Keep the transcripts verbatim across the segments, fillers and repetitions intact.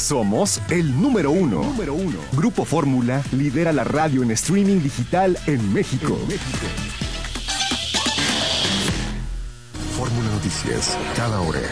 Somos el número uno. Número uno. Grupo Fórmula lidera la radio en streaming digital en México. En México. Fórmula Noticias, cada hora.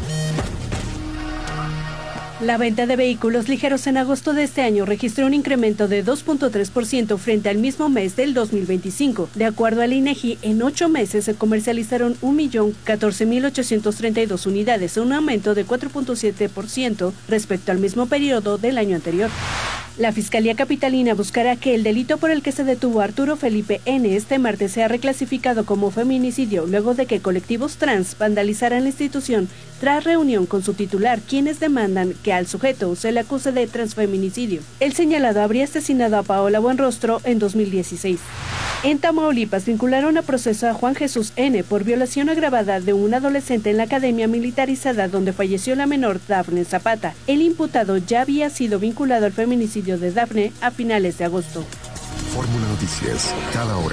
La venta de vehículos ligeros en agosto de este año registró un incremento de dos punto tres por ciento frente al mismo mes del dos mil veinticinco. De acuerdo al INEGI, en ocho meses se comercializaron un millón catorce mil ochocientos treinta y dos unidades, un aumento de cuatro punto siete por ciento respecto al mismo periodo del año anterior. La Fiscalía Capitalina buscará que el delito por el que se detuvo a Arturo Felipe N. este martes sea reclasificado como feminicidio, luego de que colectivos trans vandalizaran la institución tras reunión con su titular, quienes demandan que al sujeto se le acuse de transfeminicidio. El señalado habría asesinado a Paola Buenrostro en dos mil dieciséis. En Tamaulipas vincularon a proceso a Juan Jesús N. por violación agravada de un adolescente en la academia militarizada donde falleció la menor Dafne Zapata. El imputado ya había sido vinculado al feminicidio de Dafne a finales de agosto. Fórmula Noticias, cada hora.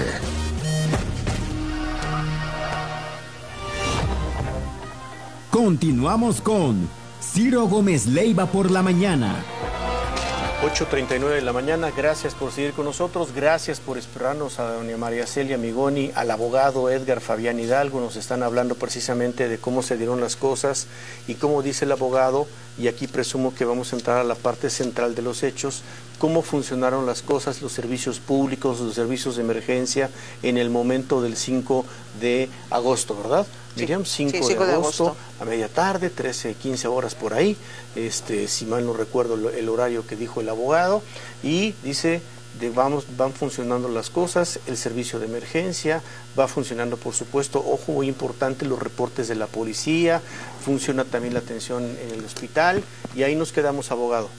Continuamos con Ciro Gómez Leiva por la mañana. ocho treinta y nueve de la mañana, gracias por seguir con nosotros, gracias por esperarnos a doña María Celia Migoni, al abogado Edgar Fabián Hidalgo. Nos están hablando precisamente de cómo se dieron las cosas y cómo dice el abogado, y aquí presumo que vamos a entrar a la parte central de los hechos, cómo funcionaron las cosas, los servicios públicos, los servicios de emergencia en el momento del cinco de agosto, ¿verdad? Miriam, cinco, sí, cinco de, agosto, de agosto, a media tarde, trece, quince horas por ahí, este, si mal no recuerdo el horario que dijo el abogado, y dice, de, vamos, van funcionando las cosas, el servicio de emergencia, va funcionando por supuesto, ojo, muy importante, los reportes de la policía, funciona también la atención en el hospital, y ahí nos quedamos, abogado.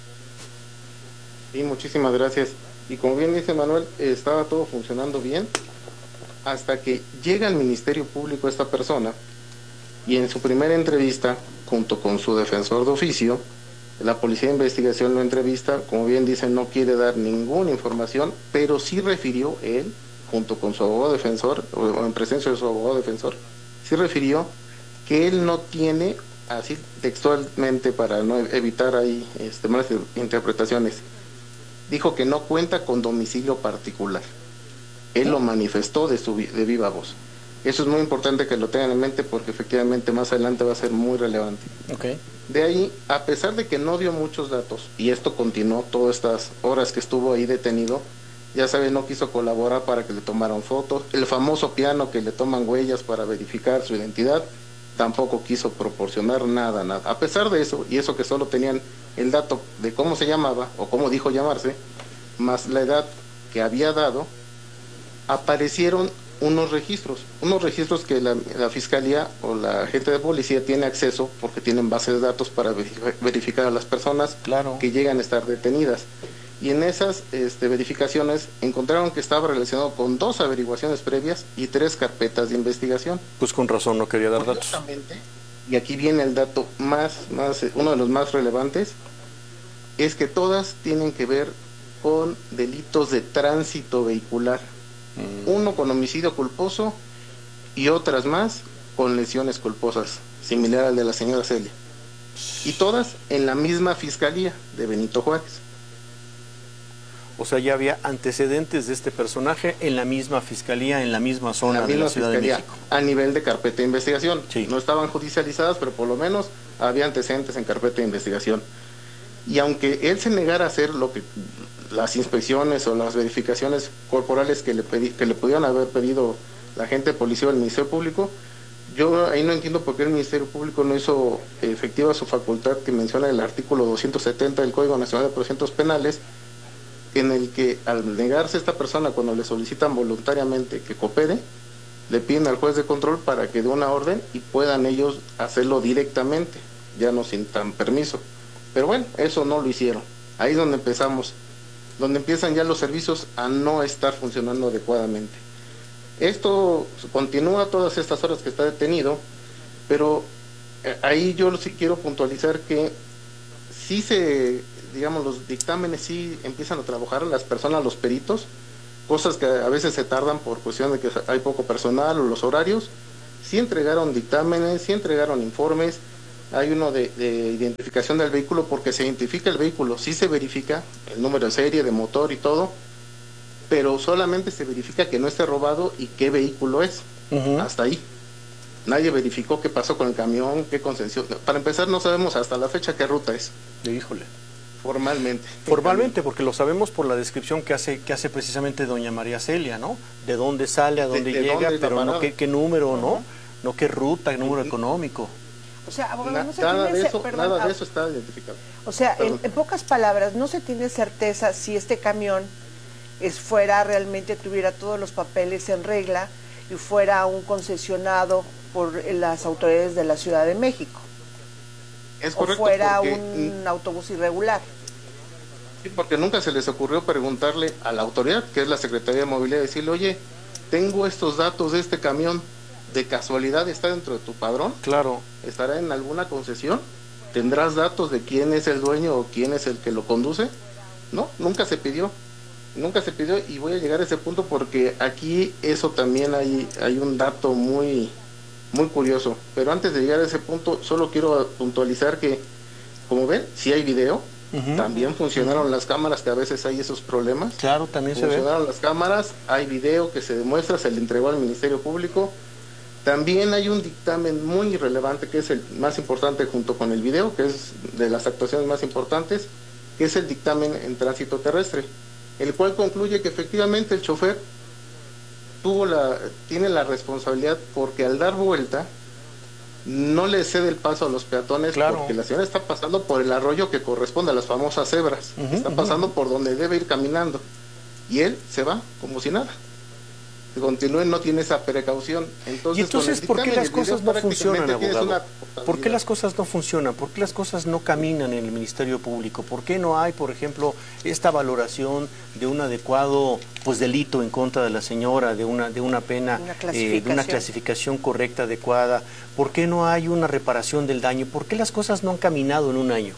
Sí, muchísimas gracias. Y como bien dice Manuel, estaba todo funcionando bien, hasta que llega al Ministerio Público esta persona y en su primera entrevista, junto con su defensor de oficio, la Policía de Investigación lo entrevista, como bien dice, no quiere dar ninguna información, pero sí refirió él, junto con su abogado defensor, o en presencia de su abogado defensor, sí refirió que él no tiene, así textualmente para no evitar ahí este, malas interpretaciones, dijo que no cuenta con domicilio particular. Él lo manifestó de, su, de viva voz. Eso es muy importante que lo tengan en mente porque efectivamente más adelante va a ser muy relevante. Okay. De ahí, a pesar de que no dio muchos datos, y esto continuó todas estas horas que estuvo ahí detenido, ya saben, no quiso colaborar para que le tomaran fotos. El famoso piano que le toman huellas para verificar su identidad, tampoco quiso proporcionar nada, nada. A pesar de eso, y eso que solo tenían el dato de cómo se llamaba, o cómo dijo llamarse, más la edad que había dado, aparecieron unos registros, unos registros que la, la Fiscalía o la gente de policía tiene acceso porque tienen bases de datos para verificar a las personas claro. que llegan a estar detenidas. Y en esas este, verificaciones encontraron que estaba relacionado con dos averiguaciones previas y tres carpetas de investigación. Pues con razón no quería dar datos. Y aquí viene el dato más, más, uno de los más relevantes, es que todas tienen que ver con delitos de tránsito vehicular. Uno con homicidio culposo y otras más con lesiones culposas, similar al de la señora Celia. Y todas en la misma fiscalía de Benito Juárez. O sea, ya había antecedentes de este personaje en la misma fiscalía, en la misma zona la misma de la Ciudad de México. A nivel de carpeta de investigación. Sí. No estaban judicializadas, pero por lo menos había antecedentes en carpeta de investigación. Y aunque él se negara a hacer lo que las inspecciones o las verificaciones corporales que le, pedí, que le pudieran haber pedido la gente de policía o el Ministerio Público, yo ahí no entiendo por qué el Ministerio Público no hizo efectiva su facultad que menciona el artículo doscientos setenta del Código Nacional de Procedimientos Penales, en el que al negarse esta persona cuando le solicitan voluntariamente que coopere, le piden al juez de control para que dé una orden y puedan ellos hacerlo directamente, ya no sin tan permiso. Pero bueno, eso no lo hicieron. Ahí es donde empezamos, donde empiezan ya los servicios a no estar funcionando adecuadamente. Esto continúa todas estas horas que está detenido, pero ahí yo sí quiero puntualizar que sí se, digamos, los dictámenes sí empiezan a trabajar las personas, los peritos, cosas que a veces se tardan por cuestión de que hay poco personal o los horarios, sí entregaron dictámenes, sí entregaron informes, hay uno de, de identificación del vehículo porque se identifica el vehículo, sí se verifica el número de serie, de motor y todo, pero solamente se verifica que no esté robado y qué vehículo es, uh-huh. hasta ahí. Nadie verificó qué pasó con el camión, qué concesión. Para empezar, no sabemos hasta la fecha qué ruta es. Híjole. Formalmente. Formalmente, porque lo sabemos por la descripción que hace que hace precisamente doña María Celia, ¿no? De dónde sale, a dónde de, de llega, dónde pero no qué, qué número, uh-huh. ¿no? No qué ruta, qué número uh-huh. económico. O sea, abogado, no se nada tiene de eso, perdón, nada de eso está identificado. O sea, en, en pocas palabras, no se tiene certeza si este camión es, fuera realmente tuviera todos los papeles en regla y fuera un concesionado por las autoridades de la Ciudad de México. Es correcto, o fuera porque, un autobús irregular. Sí, porque nunca se les ocurrió preguntarle a la autoridad, que es la Secretaría de Movilidad, decirle, oye, tengo estos datos de este camión, ¿de casualidad está dentro de tu padrón? Claro. ¿Estará en alguna concesión? ¿Tendrás datos de quién es el dueño o quién es el que lo conduce? No, nunca se pidió. Nunca se pidió y voy a llegar a ese punto porque aquí eso también hay, hay un dato muy, muy curioso. Pero antes de llegar a ese punto, solo quiero puntualizar que, como ven, si hay video, uh-huh. también funcionaron uh-huh. las cámaras, que a veces hay esos problemas. Claro, también se ve. Funcionaron las cámaras, hay video que se demuestra, se le entregó al Ministerio Público. También hay un dictamen muy relevante, que es el más importante junto con el video, que es de las actuaciones más importantes, que es el dictamen en tránsito terrestre, el cual concluye que efectivamente el chofer tuvo la, tiene la responsabilidad porque al dar vuelta no le cede el paso a los peatones, claro. porque la señora está pasando por el arroyo que corresponde a las famosas cebras, uh-huh, está pasando uh-huh. por donde debe ir caminando y él se va como si nada. Continúe, no tiene esa precaución. Entonces, y entonces, ¿por qué las cosas no funcionan, abogado? ¿Por qué las cosas no funcionan? ¿Por qué las cosas no caminan en el Ministerio Público? ¿Por qué no hay, por ejemplo, esta valoración de un adecuado pues delito en contra de la señora, de una de una pena, una eh, de una clasificación correcta, adecuada? ¿Por qué no hay una reparación del daño? ¿Por qué las cosas no han caminado en un año?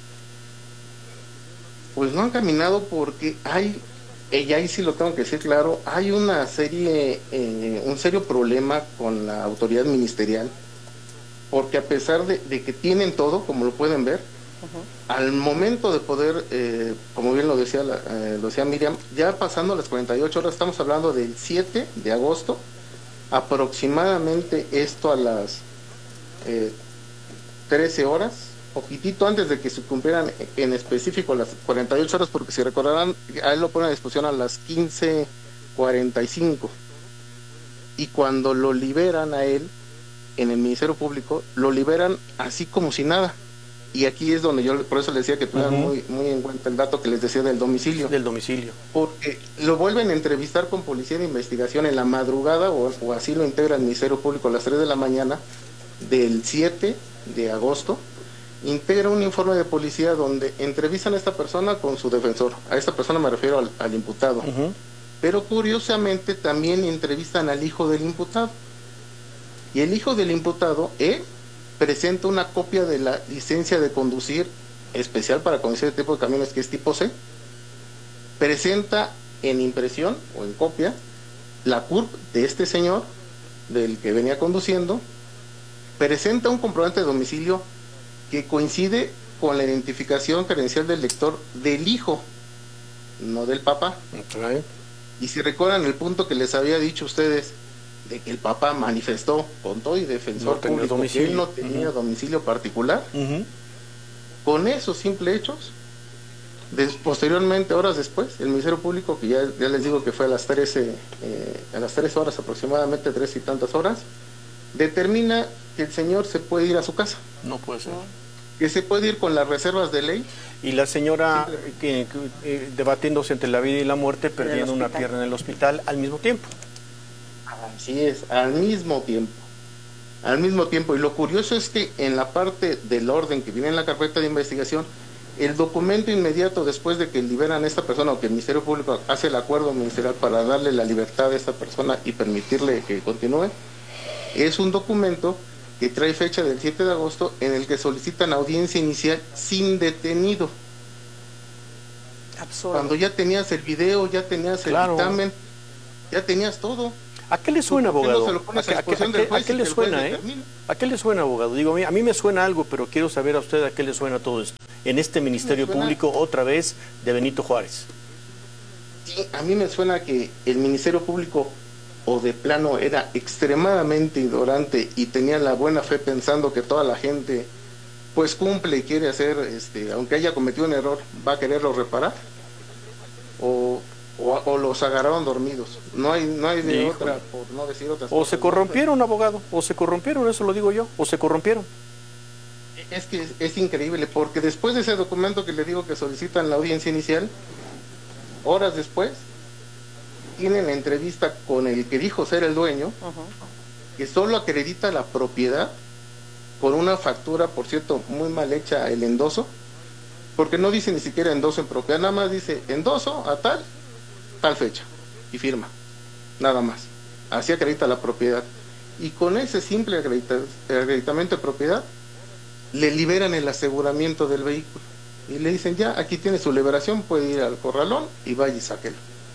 Pues no han caminado porque hay... Y ahí sí lo tengo que decir claro, hay una serie, eh, un serio problema con la autoridad ministerial, porque a pesar de, de que tienen todo, como lo pueden ver, uh-huh. al momento de poder, eh, como bien lo decía, la, eh, lo decía Miriam, ya pasando las cuarenta y ocho horas, estamos hablando del siete de agosto, aproximadamente esto a las eh, trece horas, poquitito antes de que se cumplieran en específico las cuarenta y ocho horas, porque si recordarán, a él lo ponen a disposición a las quince cuarenta y cinco, y cuando lo liberan a él en el Ministerio Público, lo liberan así como si nada, y aquí es donde yo por eso les decía que tuvieran uh-huh. muy, muy en cuenta el dato que les decía del domicilio. Del domicilio. Porque lo vuelven a entrevistar con policía de investigación en la madrugada, o, o así lo integra el Ministerio Público a las tres de la mañana del siete de agosto, integra un informe de policía donde entrevistan a esta persona con su defensor. A esta persona me refiero al, al imputado. Uh-huh. Pero curiosamente también entrevistan al hijo del imputado. Y el hijo del imputado, él, presenta una copia de la licencia de conducir especial para conducir este tipo de camiones, que es tipo C. Presenta en impresión o en copia la C U R P de este señor, del que venía conduciendo. Presenta un comprobante de domicilio que coincide con la identificación credencial del lector del hijo, no del papá. Okay. Y si recuerdan el punto que les había dicho a ustedes, de que el papá manifestó con todo y defensor no público domicilio. que él no tenía uh-huh. domicilio particular, uh-huh. con esos simples hechos, des, posteriormente, horas después, el Ministerio Público, que ya, ya les digo que fue a las trece, eh, a las tres horas aproximadamente, tres y tantas horas, determina que el señor se puede ir a su casa. No puede ser. Que se puede ir con las reservas de ley. Y la señora que, que, eh, debatiéndose entre la vida y la muerte, perdiendo una pierna en el hospital al mismo tiempo. Así es, al mismo tiempo. Al mismo tiempo. Y lo curioso es que en la parte del orden que viene en la carpeta de investigación, el documento inmediato después de que liberan a esta persona, o que el Ministerio Público hace el acuerdo ministerial para darle la libertad a esta persona y permitirle que continúe, es un documento que trae fecha del siete de agosto en el que solicitan audiencia inicial sin detenido. Absurdo. Cuando ya tenías el video, ya tenías el claro. dictamen, ya tenías todo. ¿A qué le suena, abogado? No se lo pones a ¿A, qué, a, del qué, ¿A qué le suena, eh? ¿A qué le suena, abogado? Digo, a mí me suena algo, pero quiero saber a usted a qué le suena todo esto. En este Ministerio Público, otra vez, de Benito Juárez. Sí, a mí me suena que el Ministerio Público, o de plano, era extremadamente ignorante y tenía la buena fe pensando que toda la gente, pues, cumple y quiere hacer, este, aunque haya cometido un error, va a quererlo reparar. O... O, o los agarraron dormidos. No hay no hay de Híjole. otra, por no decir otras O cosas. se corrompieron, abogado, o se corrompieron, eso lo digo yo, o se corrompieron. Es que es, es increíble, porque después de ese documento que le digo que solicitan la audiencia inicial, horas después, tienen la entrevista con el que dijo ser el dueño, uh-huh. que solo acredita la propiedad con una factura, por cierto, muy mal hecha, el endoso, porque no dice ni siquiera endoso en propiedad, nada más dice endoso a tal, tal fecha, y firma, nada más. Así acredita la propiedad. Y con ese simple acredita, acreditamiento de propiedad, le liberan el aseguramiento del vehículo. Y le dicen, ya, aquí tiene su liberación, puede ir al corralón y vaya y sáquelo.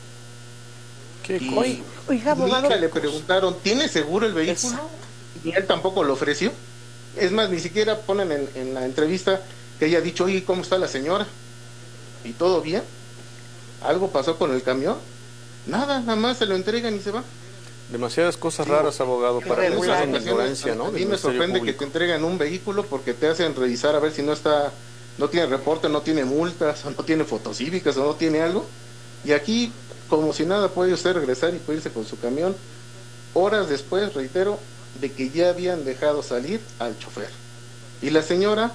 ¿Qué y Oiga, oiga, abogado, le preguntaron, ¿tiene seguro el vehículo? Esa. Y él tampoco lo ofreció. Es más, ni siquiera ponen en, en la entrevista que ella ha dicho, oye, ¿cómo está la señora? ¿Y todo bien? ¿Algo pasó con el camión? Nada, nada más se lo entregan y se va. Demasiadas cosas raras, abogado, para muchas en ignorancia, ¿no? A mí me sorprende que te entregan un vehículo porque te hacen revisar a ver si no está, no tiene reporte, no tiene multas, o no tiene fotocívicas, o no tiene algo. Y aquí, como si nada, puede usted regresar y puede irse con su camión. Horas después, reitero, de que ya habían dejado salir al chofer. Y la señora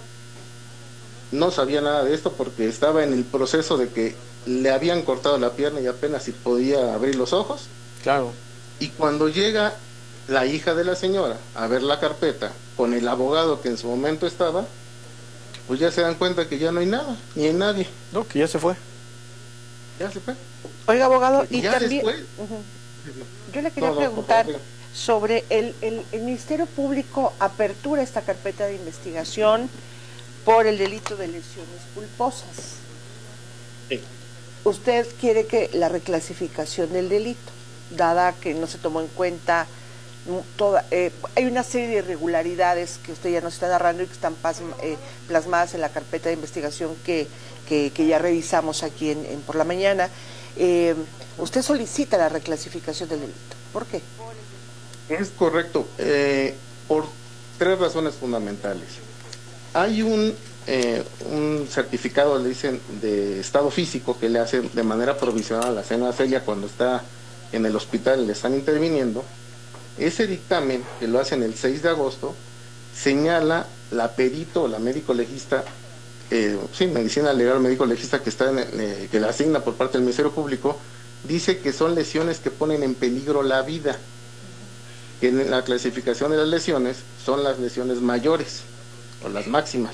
no sabía nada de esto porque estaba en el proceso de que le habían cortado la pierna y apenas si podía abrir los ojos. Claro. Y cuando llega la hija de la señora a ver la carpeta con el abogado que en su momento estaba, pues ya se dan cuenta que ya no hay nada, ni hay nadie. No, que ya se fue. Ya se fue. Oiga, abogado, y, y ya también después... uh-huh. yo le quería no, no, preguntar favor, sobre el, el, el Ministerio Público apertura esta carpeta de investigación por el delito de lesiones culposas. Sí. Usted quiere que la reclasificación del delito, dada que no se tomó en cuenta toda, eh, hay una serie de irregularidades que usted ya nos está narrando y que están pas, eh, plasmadas en la carpeta de investigación que, que, que ya revisamos aquí en, en por la mañana. Eh, usted solicita la reclasificación del delito. ¿Por qué? Es correcto, eh, por tres razones fundamentales. Hay un eh, un certificado, le dicen, de estado físico que le hacen de manera provisional a la señora Celia cuando está en el hospital y le están interviniendo. Ese dictamen, que lo hacen el seis de agosto, señala la perito o la médico legista, eh, sí, medicina legal médico legista que, está en, eh, que la asigna por parte del Ministerio Público, dice que son lesiones que ponen en peligro la vida. Que en la clasificación de las lesiones son las lesiones mayores o las máximas.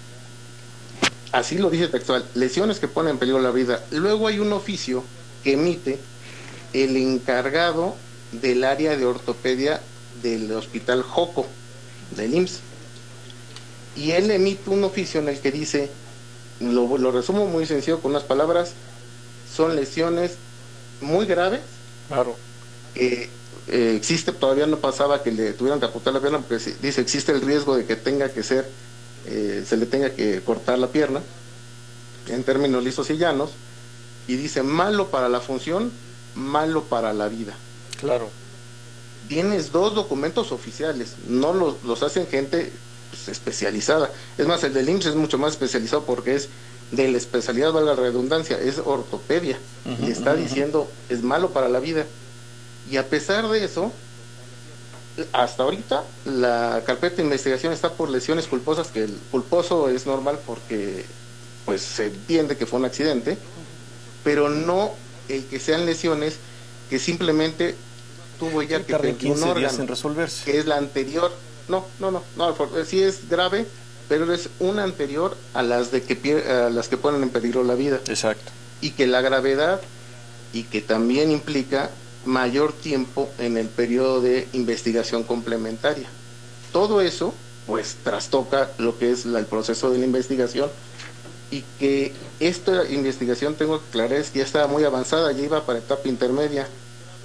Así lo dice textual, lesiones que ponen en peligro la vida. Luego hay un oficio que emite el encargado del área de ortopedia del Hospital Joco, del I M S S. Y él emite un oficio en el que dice, lo, lo resumo muy sencillo con unas palabras, son lesiones muy graves. Claro. Que eh, existe, todavía no pasaba que le tuvieran que amputar la pierna, porque se, dice, existe el riesgo de que tenga que ser, eh, se le tenga que cortar la pierna, en términos lisos y llanos, y dice, malo para la función, malo para la vida. Claro. Tienes dos documentos oficiales, no los, los hacen gente pues, especializada. Es más, el del I M S S es mucho más especializado porque es de la especialidad, valga la redundancia, es ortopedia. Uh-huh, y está uh-huh. diciendo, es malo para la vida. Y a pesar de eso, hasta ahorita la carpeta de investigación está por lesiones culposas, que el culposo es normal porque pues se entiende que fue un accidente, pero no el que sean lesiones que simplemente tuvo ya que perder un órgano, en resolverse. Que es la anterior. No, no, no, no, sí es grave, pero es una anterior a las de que a las que ponen en peligro la vida. Exacto. Y que la gravedad y que también implica mayor tiempo en el periodo de investigación complementaria. Todo eso pues trastoca lo que es la, el proceso de la investigación, y que esta investigación, tengo que aclarar, es que ya estaba muy avanzada, ya iba para etapa intermedia,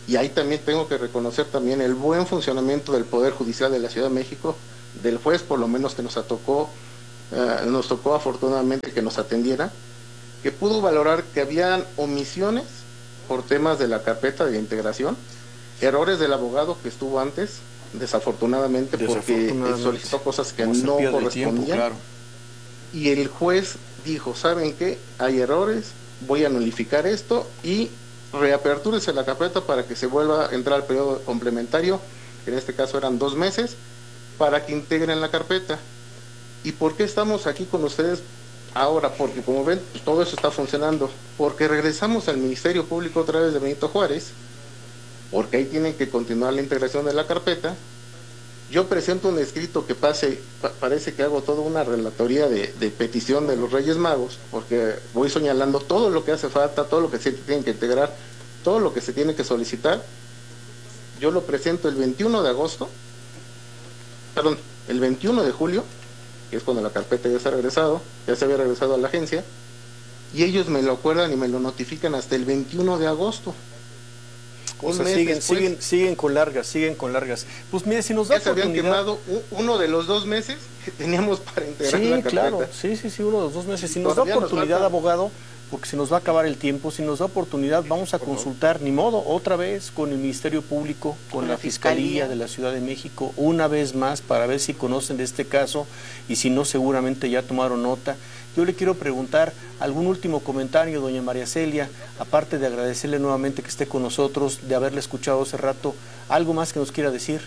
Y ahí también tengo que reconocer también el buen funcionamiento del Poder Judicial de la Ciudad de México, del juez por lo menos que nos tocó, uh, nos tocó afortunadamente que nos atendiera, que pudo valorar que habían omisiones por temas de la carpeta de integración, errores del abogado que estuvo antes, desafortunadamente, porque solicitó cosas que no correspondían. Tiempo, claro. Y el juez dijo, ¿saben qué? Hay errores, voy a nulificar esto y reapertúrese la carpeta para que se vuelva a entrar al periodo complementario, que en este caso eran dos meses, para que integren la carpeta. ¿Y por qué estamos aquí con ustedes ahora? Porque como ven, pues, todo eso está funcionando, porque regresamos al Ministerio Público otra vez de Benito Juárez, porque ahí tienen que continuar la integración de la carpeta. Yo presento un escrito que pase, pa- parece que hago toda una relatoría de, de petición de los Reyes Magos, porque voy señalando todo lo que hace falta, todo lo que se tiene que integrar, todo lo que se tiene que solicitar. Yo lo presento el veintiuno de agosto, perdón, el veintiuno de julio, que es cuando la carpeta ya se ha regresado, ya se había regresado a la agencia, y ellos me lo acuerdan y me lo notifican hasta el veintiuno de agosto. O sea, siguen, después, siguen, siguen con largas, siguen con largas. Pues mire, si nos da ya se habían quemado uno de los dos meses que teníamos para integrar sí, la carpeta. Claro, sí, sí, sí, uno de los dos meses. Si nos Todavía da oportunidad, nos abogado, porque se nos va a acabar el tiempo, si nos da oportunidad, vamos a consultar, ni modo, otra vez con el Ministerio Público, con, con la, la Fiscalía, Fiscalía de la Ciudad de México, una vez más, para ver si conocen de este caso, y si no, seguramente ya tomaron nota. Yo le quiero preguntar algún último comentario, doña María Celia, aparte de agradecerle nuevamente que esté con nosotros, de haberle escuchado hace rato, ¿algo más que nos quiera decir?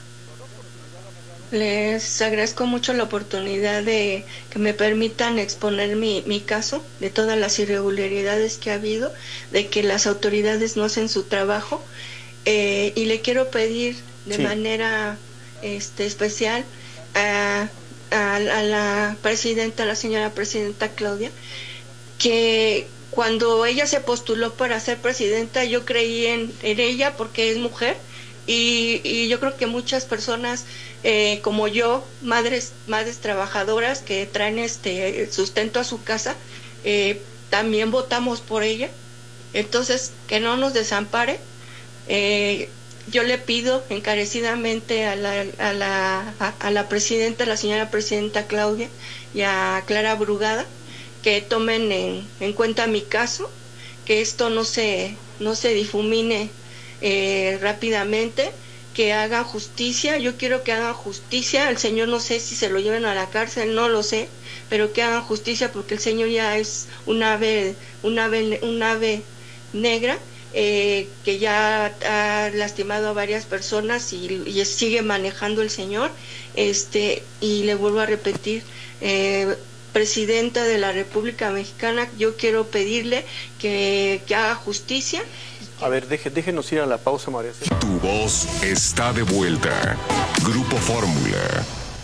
Les agradezco mucho la oportunidad de que me permitan exponer mi, mi caso, de todas las irregularidades que ha habido, de que las autoridades no hacen su trabajo, eh, y le quiero pedir de sí. manera este, especial a... A, a la presidenta, a la señora presidenta Claudia, que cuando ella se postuló para ser presidenta, yo creí en, en ella porque es mujer, y, y yo creo que muchas personas eh, como yo, madres madres trabajadoras que traen este sustento a su casa, eh, también votamos por ella. Entonces, que no nos desampare. eh, Yo le pido encarecidamente a la, a la, a, a la presidenta, la señora presidenta Claudia y a Clara Brugada, que tomen en, en cuenta mi caso, que esto no se, no se difumine eh, rápidamente, que hagan justicia. Yo quiero que hagan justicia. El señor no sé si se lo lleven a la cárcel, no lo sé, pero que hagan justicia porque el señor ya es un ave, un ave, un ave negra. Eh, que ya ha lastimado a varias personas y, y sigue manejando el señor, este y le vuelvo a repetir, eh, presidenta de la República Mexicana, yo quiero pedirle que, que haga justicia. A ver, deje, déjenos ir a la pausa, María Celia. Tu voz está de vuelta. Grupo Fórmula.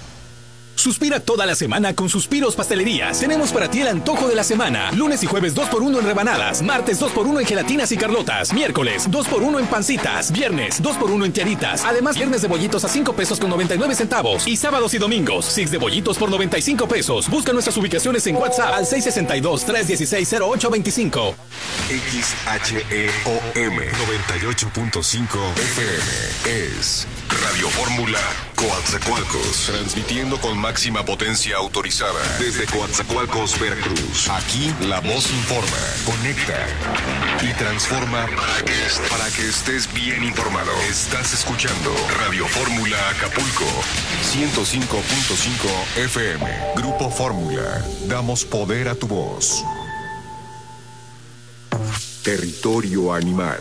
Suspira toda la semana con Suspiros Pastelerías. Tenemos para ti el antojo de la semana. Lunes y jueves dos por uno en rebanadas. Martes dos por uno en gelatinas y carlotas. Miércoles dos por uno en pancitas. Viernes dos por uno en tiaritas. Además, viernes de bollitos a cinco pesos con noventa y nueve centavos. Y sábados y domingos, six de bollitos por noventa y cinco pesos. Busca nuestras ubicaciones en WhatsApp al seis seis dos, tres uno seis, cero ocho dos cinco. X H E O M noventa y ocho punto cinco F M es Radio Fórmula Coatzacoalcos, transmitiendo con máxima potencia autorizada desde Coatzacoalcos, Veracruz. Aquí la voz informa, conecta y transforma para que, para que estés bien informado. Estás escuchando Radio Fórmula Acapulco, ciento cinco punto cinco F M. Grupo Fórmula, damos poder a tu voz. Territorio animal.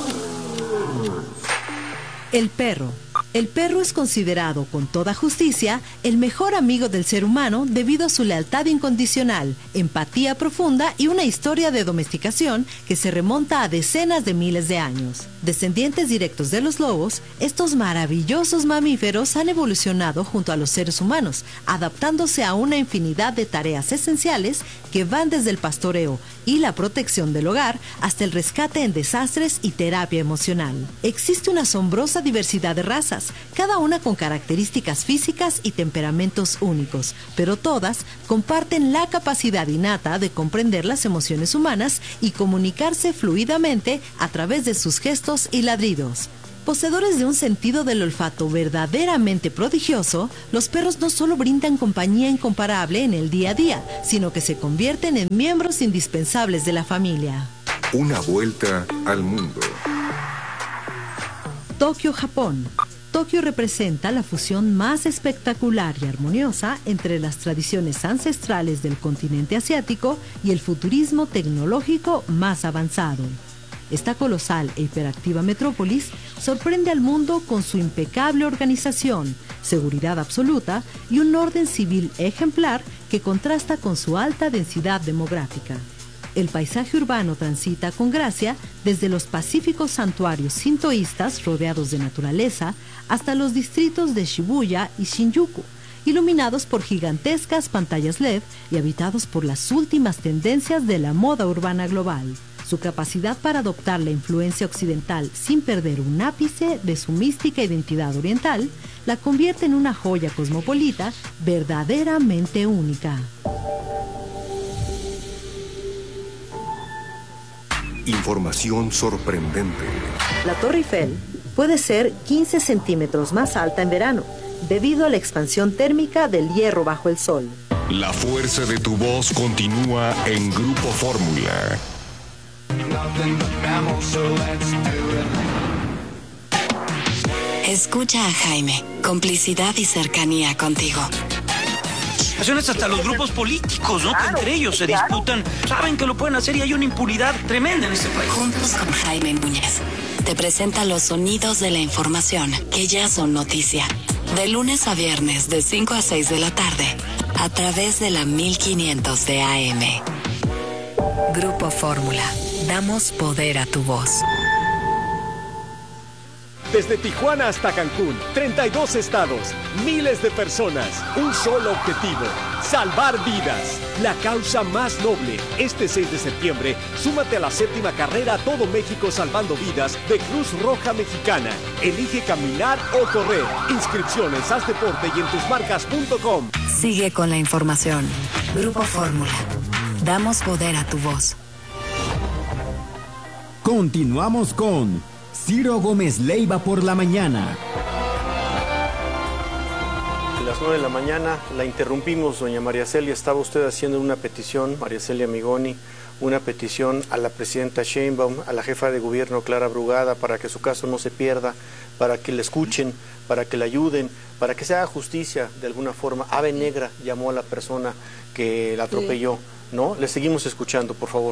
El perro. El perro es considerado con toda justicia el mejor amigo del ser humano debido a su lealtad incondicional, empatía profunda y una historia de domesticación que se remonta a decenas de miles de años. Descendientes directos de los lobos, estos maravillosos mamíferos han evolucionado junto a los seres humanos, adaptándose a una infinidad de tareas esenciales que van desde el pastoreo y la protección del hogar hasta el rescate en desastres y terapia emocional. Existe una asombrosa diversidad de razas, cada una con características físicas y temperamentos únicos, pero todas comparten la capacidad innata de comprender las emociones humanas y comunicarse fluidamente a través de sus gestos y ladridos. Poseedores de un sentido del olfato verdaderamente prodigioso, los perros no solo brindan compañía incomparable en el día a día, sino que se convierten en miembros indispensables de la familia. Una vuelta al mundo. Tokio, Japón. Tokio representa la fusión más espectacular y armoniosa entre las tradiciones ancestrales del continente asiático y el futurismo tecnológico más avanzado. Esta colosal e hiperactiva metrópolis sorprende al mundo con su impecable organización, seguridad absoluta y un orden civil ejemplar que contrasta con su alta densidad demográfica. El paisaje urbano transita con gracia desde los pacíficos santuarios sintoístas rodeados de naturaleza hasta los distritos de Shibuya y Shinjuku, iluminados por gigantescas pantallas L E D y habitados por las últimas tendencias de la moda urbana global. Su capacidad para adoptar la influencia occidental sin perder un ápice de su mística identidad oriental la convierte en una joya cosmopolita verdaderamente única. Información sorprendente. La Torre Eiffel puede ser quince centímetros más alta en verano, debido a la expansión térmica del hierro bajo el sol. La fuerza de tu voz continúa en Grupo Fórmula. Escucha a Jaime, complicidad y cercanía contigo. Hasta los grupos políticos, ¿no? Claro, que entre ellos se claro. disputan, saben que lo pueden hacer y hay una impunidad tremenda en este país. Juntos con Jaime Núñez, te presenta los sonidos de la información que ya son noticia. De lunes a viernes, de cinco a seis de la tarde, a través de la mil quinientos de A M. Grupo Fórmula. Damos poder a tu voz. Desde Tijuana hasta Cancún, treinta y dos estados, miles de personas, un solo objetivo, salvar vidas. La causa más noble. Este seis de septiembre, súmate a la séptima carrera Todo México Salvando Vidas de Cruz Roja Mexicana. Elige caminar o correr. Inscripciones, haz deporte y en tus marcas punto com. Sigue con la información. Grupo Fórmula. Damos poder a tu voz. Continuamos con Ciro Gómez Leiva por la mañana. A las nueve de la mañana la interrumpimos, doña María Celia. Estaba usted haciendo una petición, María Celia Migoni, una petición a la presidenta Sheinbaum, a la jefa de gobierno Clara Brugada, para que su caso no se pierda, para que la escuchen, para que la ayuden, para que se haga justicia de alguna forma. Ave Negra llamó a la persona que la atropelló, ¿no? Le seguimos escuchando, por favor.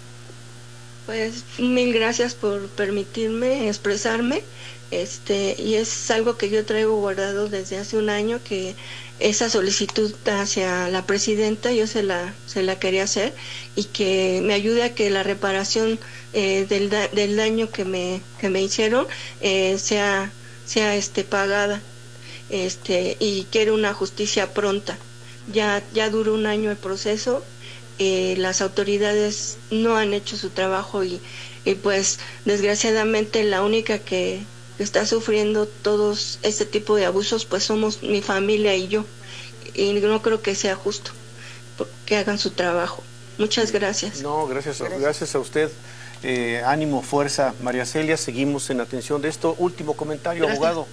Pues mil gracias por permitirme expresarme, este, y es algo que yo traigo guardado desde hace un año, que esa solicitud hacia la presidenta yo se la se la quería hacer, y que me ayude a que la reparación eh, del, da, del daño que me que me hicieron eh, sea sea este pagada, este, y quiero una justicia pronta. Ya ya duró un año el proceso. Eh, las autoridades no han hecho su trabajo y, y pues desgraciadamente la única que, que está sufriendo todos este tipo de abusos pues somos mi familia y yo, y no creo que sea justo que hagan su trabajo. Muchas gracias. No, gracias, gracias. gracias a usted. Eh, ánimo, fuerza, María Celia, seguimos en atención de esto. Último comentario, gracias. Abogado.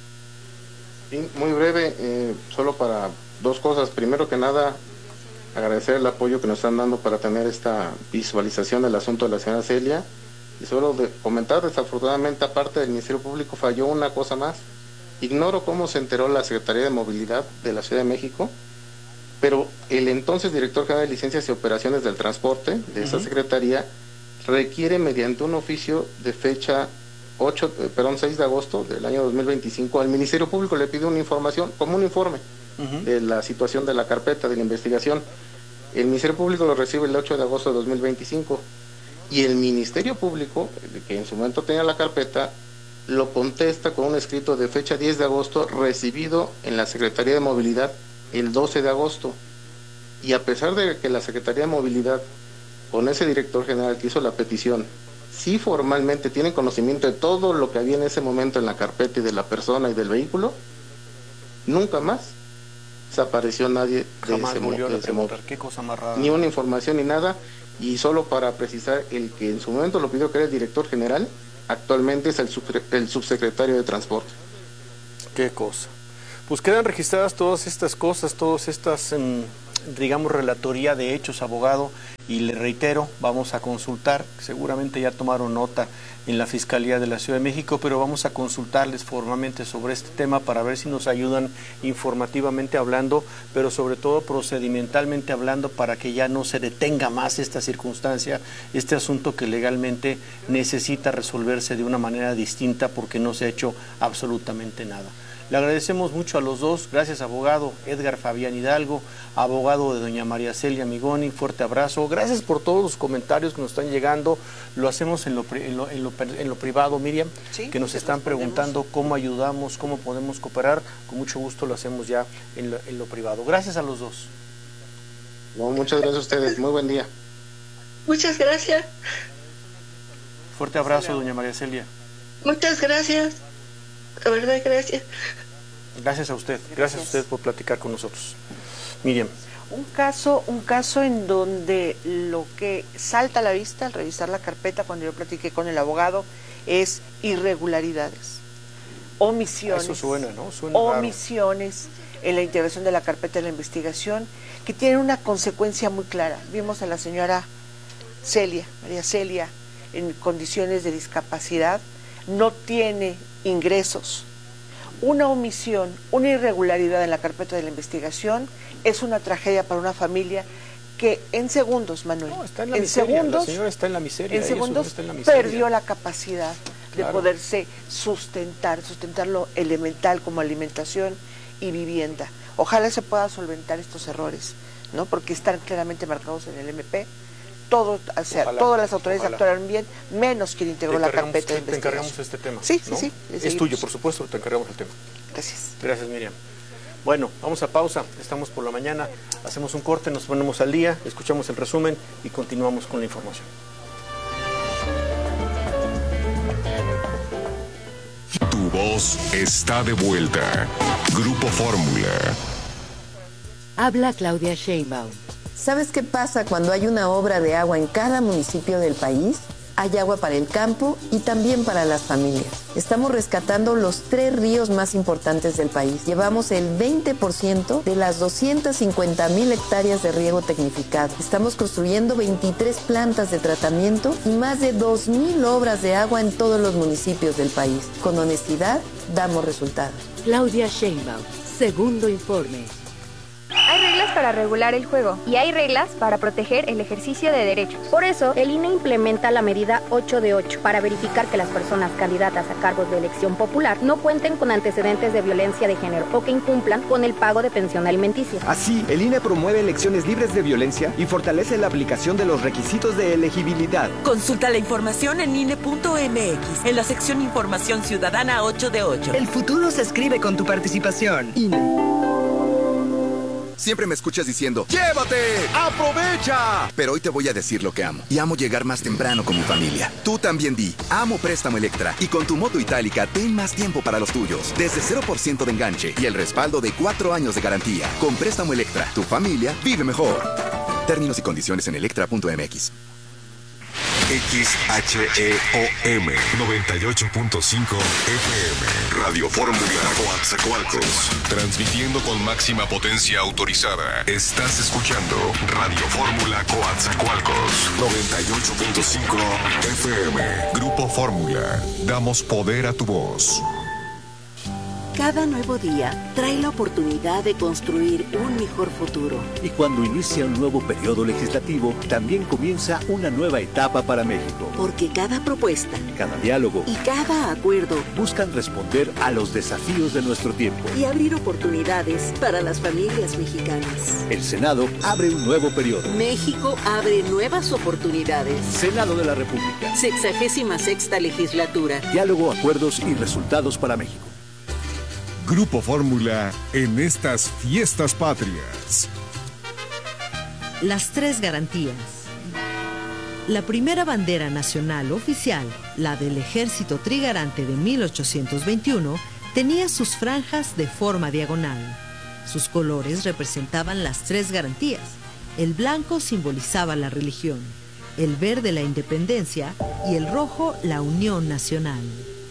Sí, muy breve, eh, solo para dos cosas. Primero que nada, agradecer el apoyo que nos están dando para tener esta visualización del asunto de la señora Celia, y solo de comentar, desafortunadamente, aparte del Ministerio Público, falló una cosa más. Ignoro cómo se enteró la Secretaría de Movilidad de la Ciudad de México, pero el entonces director general de Licencias y Operaciones del Transporte de esa uh-huh. secretaría requiere, mediante un oficio de fecha ocho, perdón, seis de agosto del año dos mil veinticinco, al Ministerio Público le pide una información, como un informe uh-huh. de la situación de la carpeta de la investigación. El Ministerio Público lo recibe el ocho de agosto de dos mil veinticinco, y el Ministerio Público, que en su momento tenía la carpeta, lo contesta con un escrito de fecha diez de agosto, recibido en la Secretaría de Movilidad el doce de agosto. Y a pesar de que la Secretaría de Movilidad, con ese director general que hizo la petición, sí formalmente tienen conocimiento de todo lo que había en ese momento en la carpeta y de la persona y del vehículo, nunca más desapareció nadie de Jamás ese, volvió de a ese modo. Qué cosa más rara. Ni una información ni nada. Y solo para precisar, el que en su momento lo pidió, que era el director general, actualmente es el, sub- el subsecretario de Transporte. Qué cosa. Pues quedan registradas todas estas cosas, todas estas, digamos, relatoría de hechos, abogado, y le reitero, vamos a consultar, seguramente ya tomaron nota en la Fiscalía de la Ciudad de México, pero vamos a consultarles formalmente sobre este tema para ver si nos ayudan informativamente hablando, pero sobre todo procedimentalmente hablando, para que ya no se detenga más esta circunstancia, este asunto que legalmente necesita resolverse de una manera distinta porque no se ha hecho absolutamente nada. Le agradecemos mucho a los dos. Gracias, abogado Edgar Fabián Hidalgo, abogado de doña María Celia Migoni. Fuerte abrazo. Gracias por todos los comentarios que nos están llegando. Lo hacemos en lo, en lo, en lo, en lo privado, Miriam, sí, que nos están preguntando cómo ayudamos, cómo podemos cooperar. Con mucho gusto lo hacemos ya en lo, en lo privado. Gracias a los dos. No, muchas gracias a ustedes. Muy buen día. Muchas gracias. Fuerte abrazo, doña María Celia. Muchas gracias. La verdad, gracias. Gracias a usted, gracias. gracias a usted por platicar con nosotros. Miriam. Un caso, un caso en donde lo que salta a la vista al revisar la carpeta cuando yo platiqué con el abogado es irregularidades, omisiones. Eso suena, ¿no? Suena omisiones raro. En la integración de la carpeta de la investigación que tienen una consecuencia muy clara. Vimos a la señora Celia, María Celia, en condiciones de discapacidad, no tiene ingresos. Una omisión, una irregularidad en la carpeta de la investigación es una tragedia para una familia que en segundos, Manuel, no, está en, la en miseria. segundos, la señora está en la miseria, en segundos está en la miseria. Perdió la capacidad claro. de poderse sustentar, sustentar lo elemental como alimentación y vivienda. Ojalá se pueda solventar estos errores, ¿no? Porque están claramente marcados en el M P. Todo, o sea, ojalá, todas las autoridades ojalá. actuaron bien, menos quien integró la carpeta de investigación. Te encargamos este tema. Sí, ¿no? sí, sí. Es tuyo, por supuesto, te encargamos el tema. Gracias. Gracias, Miriam. Bueno, vamos a pausa, estamos por la mañana, hacemos un corte, nos ponemos al día, escuchamos el resumen y continuamos con la información. Tu voz está de vuelta. Grupo Fórmula. Habla Claudia Sheinbaum. ¿Sabes qué pasa cuando hay una obra de agua en cada municipio del país? Hay agua para el campo y también para las familias. Estamos rescatando los tres ríos más importantes del país. Llevamos el veinte por ciento de las doscientas cincuenta mil hectáreas de riego tecnificado. Estamos construyendo veintitrés plantas de tratamiento y más de dos mil obras de agua en todos los municipios del país. Con honestidad, damos resultados. Claudia Sheinbaum, segundo informe. Hay reglas para regular el juego y hay reglas para proteger el ejercicio de derechos. Por eso, el I N E implementa la medida ocho de ocho para verificar que las personas candidatas a cargos de elección popular no cuenten con antecedentes de violencia de género o que incumplan con el pago de pensión alimenticia. Así, el I N E promueve elecciones libres de violencia y fortalece la aplicación de los requisitos de elegibilidad. Consulta la información en I N E punto M X, en la sección Información Ciudadana ocho de ocho. El futuro se escribe con tu participación. I N E. Siempre me escuchas diciendo, ¡llévate! ¡Aprovecha! Pero hoy te voy a decir lo que amo. Y amo llegar más temprano con mi familia. Tú también di, amo Préstamo Electra. Y con tu moto itálica, ten más tiempo para los tuyos. Desde cero por ciento de enganche y el respaldo de cuatro años de garantía. Con Préstamo Electra, tu familia vive mejor. Términos y condiciones en electra punto M X. X H E O M noventa y ocho punto cinco F M Radio Fórmula Coatzacoalcos, transmitiendo con máxima potencia autorizada. Estás escuchando Radio Fórmula Coatzacoalcos noventa y ocho punto cinco F M. Grupo Fórmula, damos poder a tu voz. Cada nuevo día trae la oportunidad de construir un mejor futuro. Y cuando inicia un nuevo periodo legislativo, también comienza una nueva etapa para México. Porque cada propuesta, cada diálogo y cada acuerdo buscan responder a los desafíos de nuestro tiempo y abrir oportunidades para las familias mexicanas. El Senado abre un nuevo periodo. México abre nuevas oportunidades. Senado de la República. Sexagésima sexta legislatura. Diálogo, acuerdos y resultados para México. Grupo Fórmula en estas fiestas patrias. Las tres garantías. La primera bandera nacional oficial, la del Ejército Trigarante de mil ochocientos veintiuno, tenía sus franjas de forma diagonal. Sus colores representaban las tres garantías. El blanco simbolizaba la religión, el verde la independencia y el rojo la unión nacional.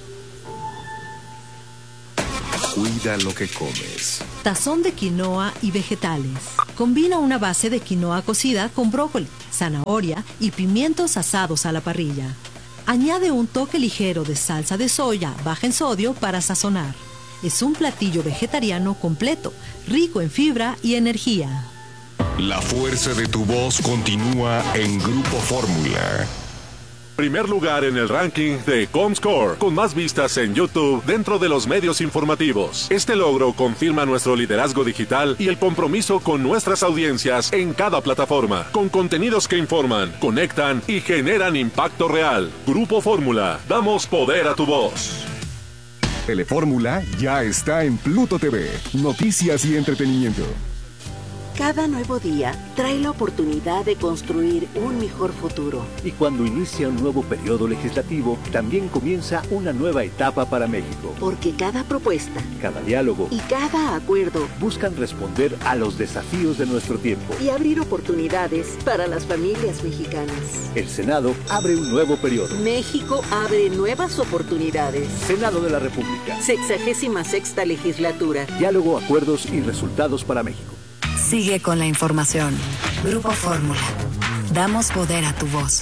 Cuida lo que comes. Tazón de quinoa y vegetales. Combina una base de quinoa cocida con brócoli, zanahoria y pimientos asados a la parrilla. Añade un toque ligero de salsa de soya baja en sodio para sazonar. Es un platillo vegetariano completo, rico en fibra y energía. La fuerza de tu voz continúa en Grupo Fórmula. Primer lugar en el ranking de Comscore, con más vistas en YouTube dentro de los medios informativos. Este logro confirma nuestro liderazgo digital y el compromiso con nuestras audiencias en cada plataforma, con contenidos que informan, conectan y generan impacto real. Grupo Fórmula, damos poder a tu voz. Telefórmula ya está en Pluto T V. Noticias y entretenimiento. Cada nuevo día trae la oportunidad de construir un mejor futuro. Y cuando inicia un nuevo periodo legislativo, también comienza una nueva etapa para México. Porque cada propuesta, cada diálogo y cada acuerdo buscan responder a los desafíos de nuestro tiempo y abrir oportunidades para las familias mexicanas. El Senado abre un nuevo periodo. México abre nuevas oportunidades. Senado de la República. Sexagésima sexta legislatura. Diálogo, acuerdos y resultados para México. Sigue con la información. Grupo Fórmula. Damos poder a tu voz.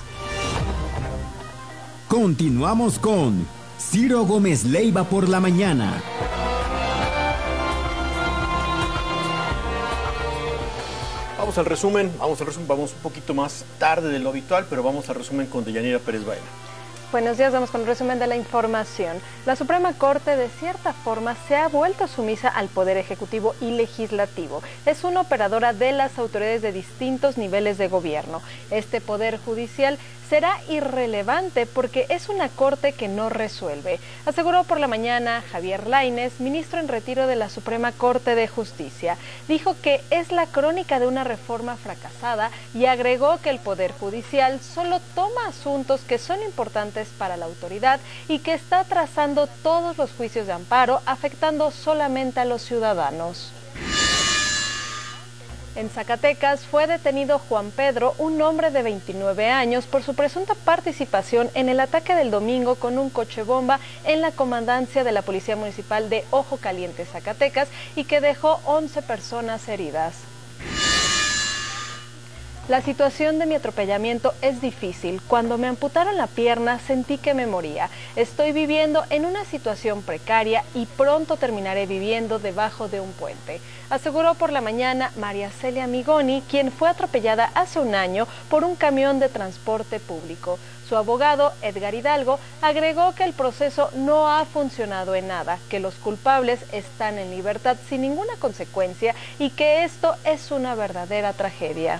Continuamos con Ciro Gómez Leiva por la mañana. Vamos al resumen, vamos al resumen, vamos un poquito más tarde de lo habitual, pero vamos al resumen con Deyanira Pérez Baena. Buenos días, vamos con el resumen de la información. La Suprema Corte, de cierta forma, se ha vuelto sumisa al Poder Ejecutivo y Legislativo. Es una operadora de las autoridades de distintos niveles de gobierno. Este Poder Judicial será irrelevante porque es una corte que no resuelve, aseguró por la mañana Javier Lainez, ministro en retiro de la Suprema Corte de Justicia. Dijo que es la crónica de una reforma fracasada y agregó que el Poder Judicial solo toma asuntos que son importantes para la autoridad y que está trazando todos los juicios de amparo, afectando solamente a los ciudadanos. En Zacatecas fue detenido Juan Pedro, un hombre de veintinueve años, por su presunta participación en el ataque del domingo con un coche bomba en la comandancia de la Policía Municipal de Ojo Caliente, Zacatecas, y que dejó once personas heridas. La situación de mi atropellamiento es difícil. Cuando me amputaron la pierna sentí que me moría. Estoy viviendo en una situación precaria y pronto terminaré viviendo debajo de un puente, aseguró por la mañana María Celia Migoni, quien fue atropellada hace un año por un camión de transporte público. Su abogado, Edgar Hidalgo, agregó que el proceso no ha funcionado en nada, que los culpables están en libertad sin ninguna consecuencia y que esto es una verdadera tragedia.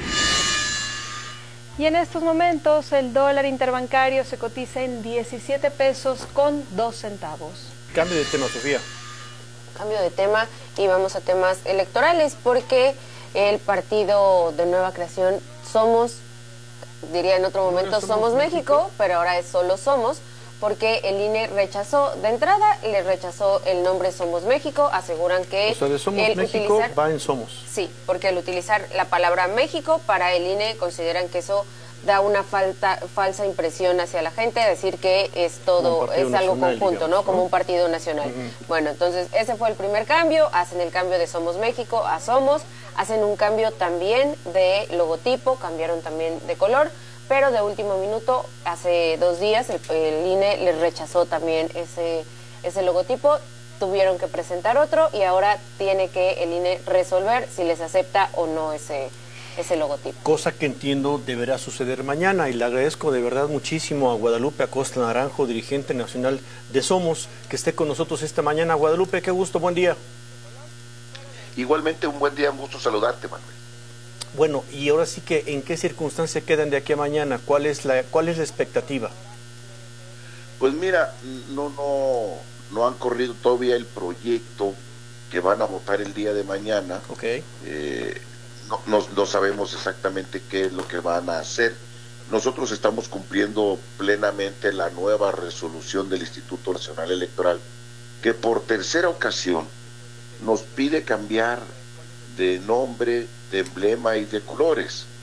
Y en estos momentos el dólar interbancario se cotiza en diecisiete pesos con dos centavos. Cambio de tema, Sofía. Cambio de tema y vamos a temas electorales porque el partido de Nueva Creación Somos, diría en otro momento Somos, Somos México, México, pero ahora es solo Somos, porque el I N E rechazó, de entrada le rechazó el nombre Somos México, aseguran que... O sea, de Somos el México utilizar, va en Somos. Sí, porque al utilizar la palabra México para el I N E consideran que eso da una falta, falsa impresión hacia la gente, decir que es todo, es algo nacional, conjunto, digamos, ¿no? Como ¿no? un partido nacional. Uh-huh. Bueno, entonces ese fue el primer cambio, hacen el cambio de Somos México a Somos, hacen un cambio también de logotipo, cambiaron también de color, pero de último minuto, hace dos días, el, el I N E les rechazó también ese, ese logotipo, tuvieron que presentar otro y ahora tiene que el I N E resolver si les acepta o no ese, ese logotipo. Cosa que entiendo deberá suceder mañana y le agradezco de verdad muchísimo a Guadalupe Acosta Naranjo, dirigente nacional de Somos, que esté con nosotros esta mañana. Guadalupe, qué gusto, buen día. Igualmente un buen día, un gusto saludarte, Manuel. Bueno, y ahora sí que, ¿en qué circunstancias quedan de aquí a mañana? ¿Cuál es la, cuál es la expectativa? Pues mira, no, no, no han corrido todavía el proyecto que van a votar el día de mañana. Okay. Eh, no, no, no sabemos exactamente qué es lo que van a hacer. Nosotros estamos cumpliendo plenamente la nueva resolución del Instituto Nacional Electoral, que por tercera ocasión nos pide cambiar de nombre, de emblema y de colores.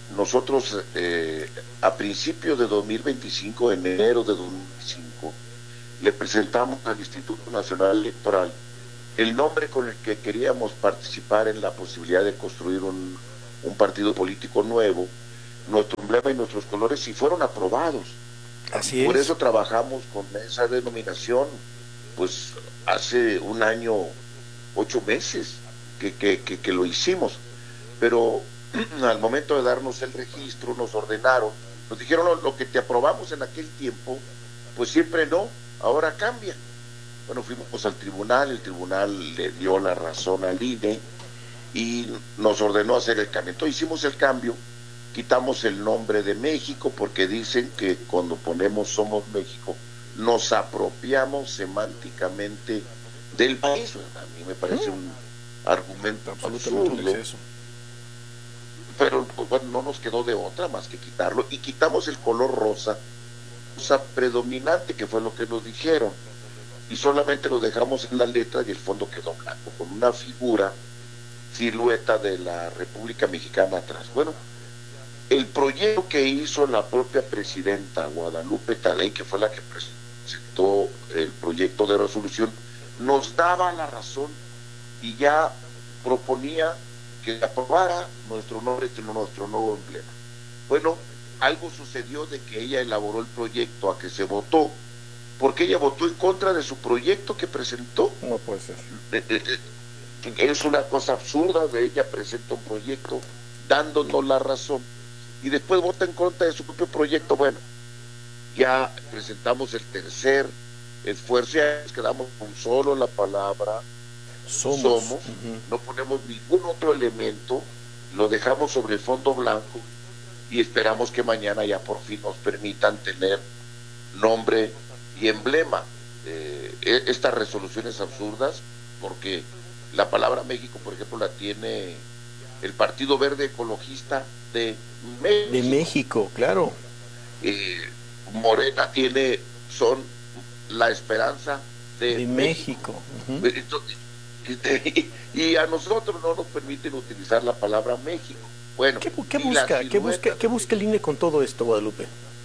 nosotros eh, a principios de dos mil veinticinco, enero de dos mil veinticinco, le presentamos al Instituto Nacional Electoral el nombre con el que queríamos participar en la posibilidad de construir un, un partido político nuevo, nuestro emblema y nuestros colores, y fueron aprobados. Así Por es. eso trabajamos con esa denominación, pues hace un año, ocho meses que, que, que, que lo hicimos, pero al momento de darnos el registro nos ordenaron, nos dijeron lo, lo que te aprobamos en aquel tiempo, pues siempre no, ahora cambia. Bueno, fuimos al tribunal, el tribunal le dio la razón al I N E y nos ordenó hacer el cambio. Entonces hicimos el cambio, quitamos el nombre de México porque dicen que cuando ponemos Somos México nos apropiamos semánticamente del país. A mí me parece un argumento absurdo, pero pues, bueno, no nos quedó de otra más que quitarlo, y quitamos el color rosa, rosa predominante, que fue lo que nos dijeron, y solamente lo dejamos en la letra y el fondo quedó blanco, con una figura, silueta de la República Mexicana atrás. Bueno, el proyecto que hizo la propia presidenta Guadalupe Tadei, que fue la que presentó el proyecto de resolución, nos daba la razón y ya proponía que aprobara nuestro nombre, nuestro nuevo emblema. Bueno, algo sucedió de que ella elaboró el proyecto a que se votó, porque ella votó en contra de su proyecto que presentó. No puede ser. Eh, eh, eh, es una cosa absurda, de ella presenta un proyecto dándonos la razón y después vota en contra de su propio proyecto. Bueno, ya presentamos el tercer esfuerzo, ya nos quedamos con solo la palabra somos, somos uh-huh. No ponemos ningún otro elemento, lo dejamos sobre el fondo blanco y esperamos que mañana ya por fin nos permitan tener nombre y emblema. Eh, estas resoluciones absurdas, porque la palabra México, por ejemplo, la tiene el Partido Verde Ecologista de México. De México, claro. Eh, Morena tiene, son la esperanza de, de México. México. Uh-huh. Y, y a nosotros no nos permiten utilizar la palabra México. Bueno, ¿qué, qué busca, ¿qué busca, qué busca el I N E con todo esto, Guadalupe?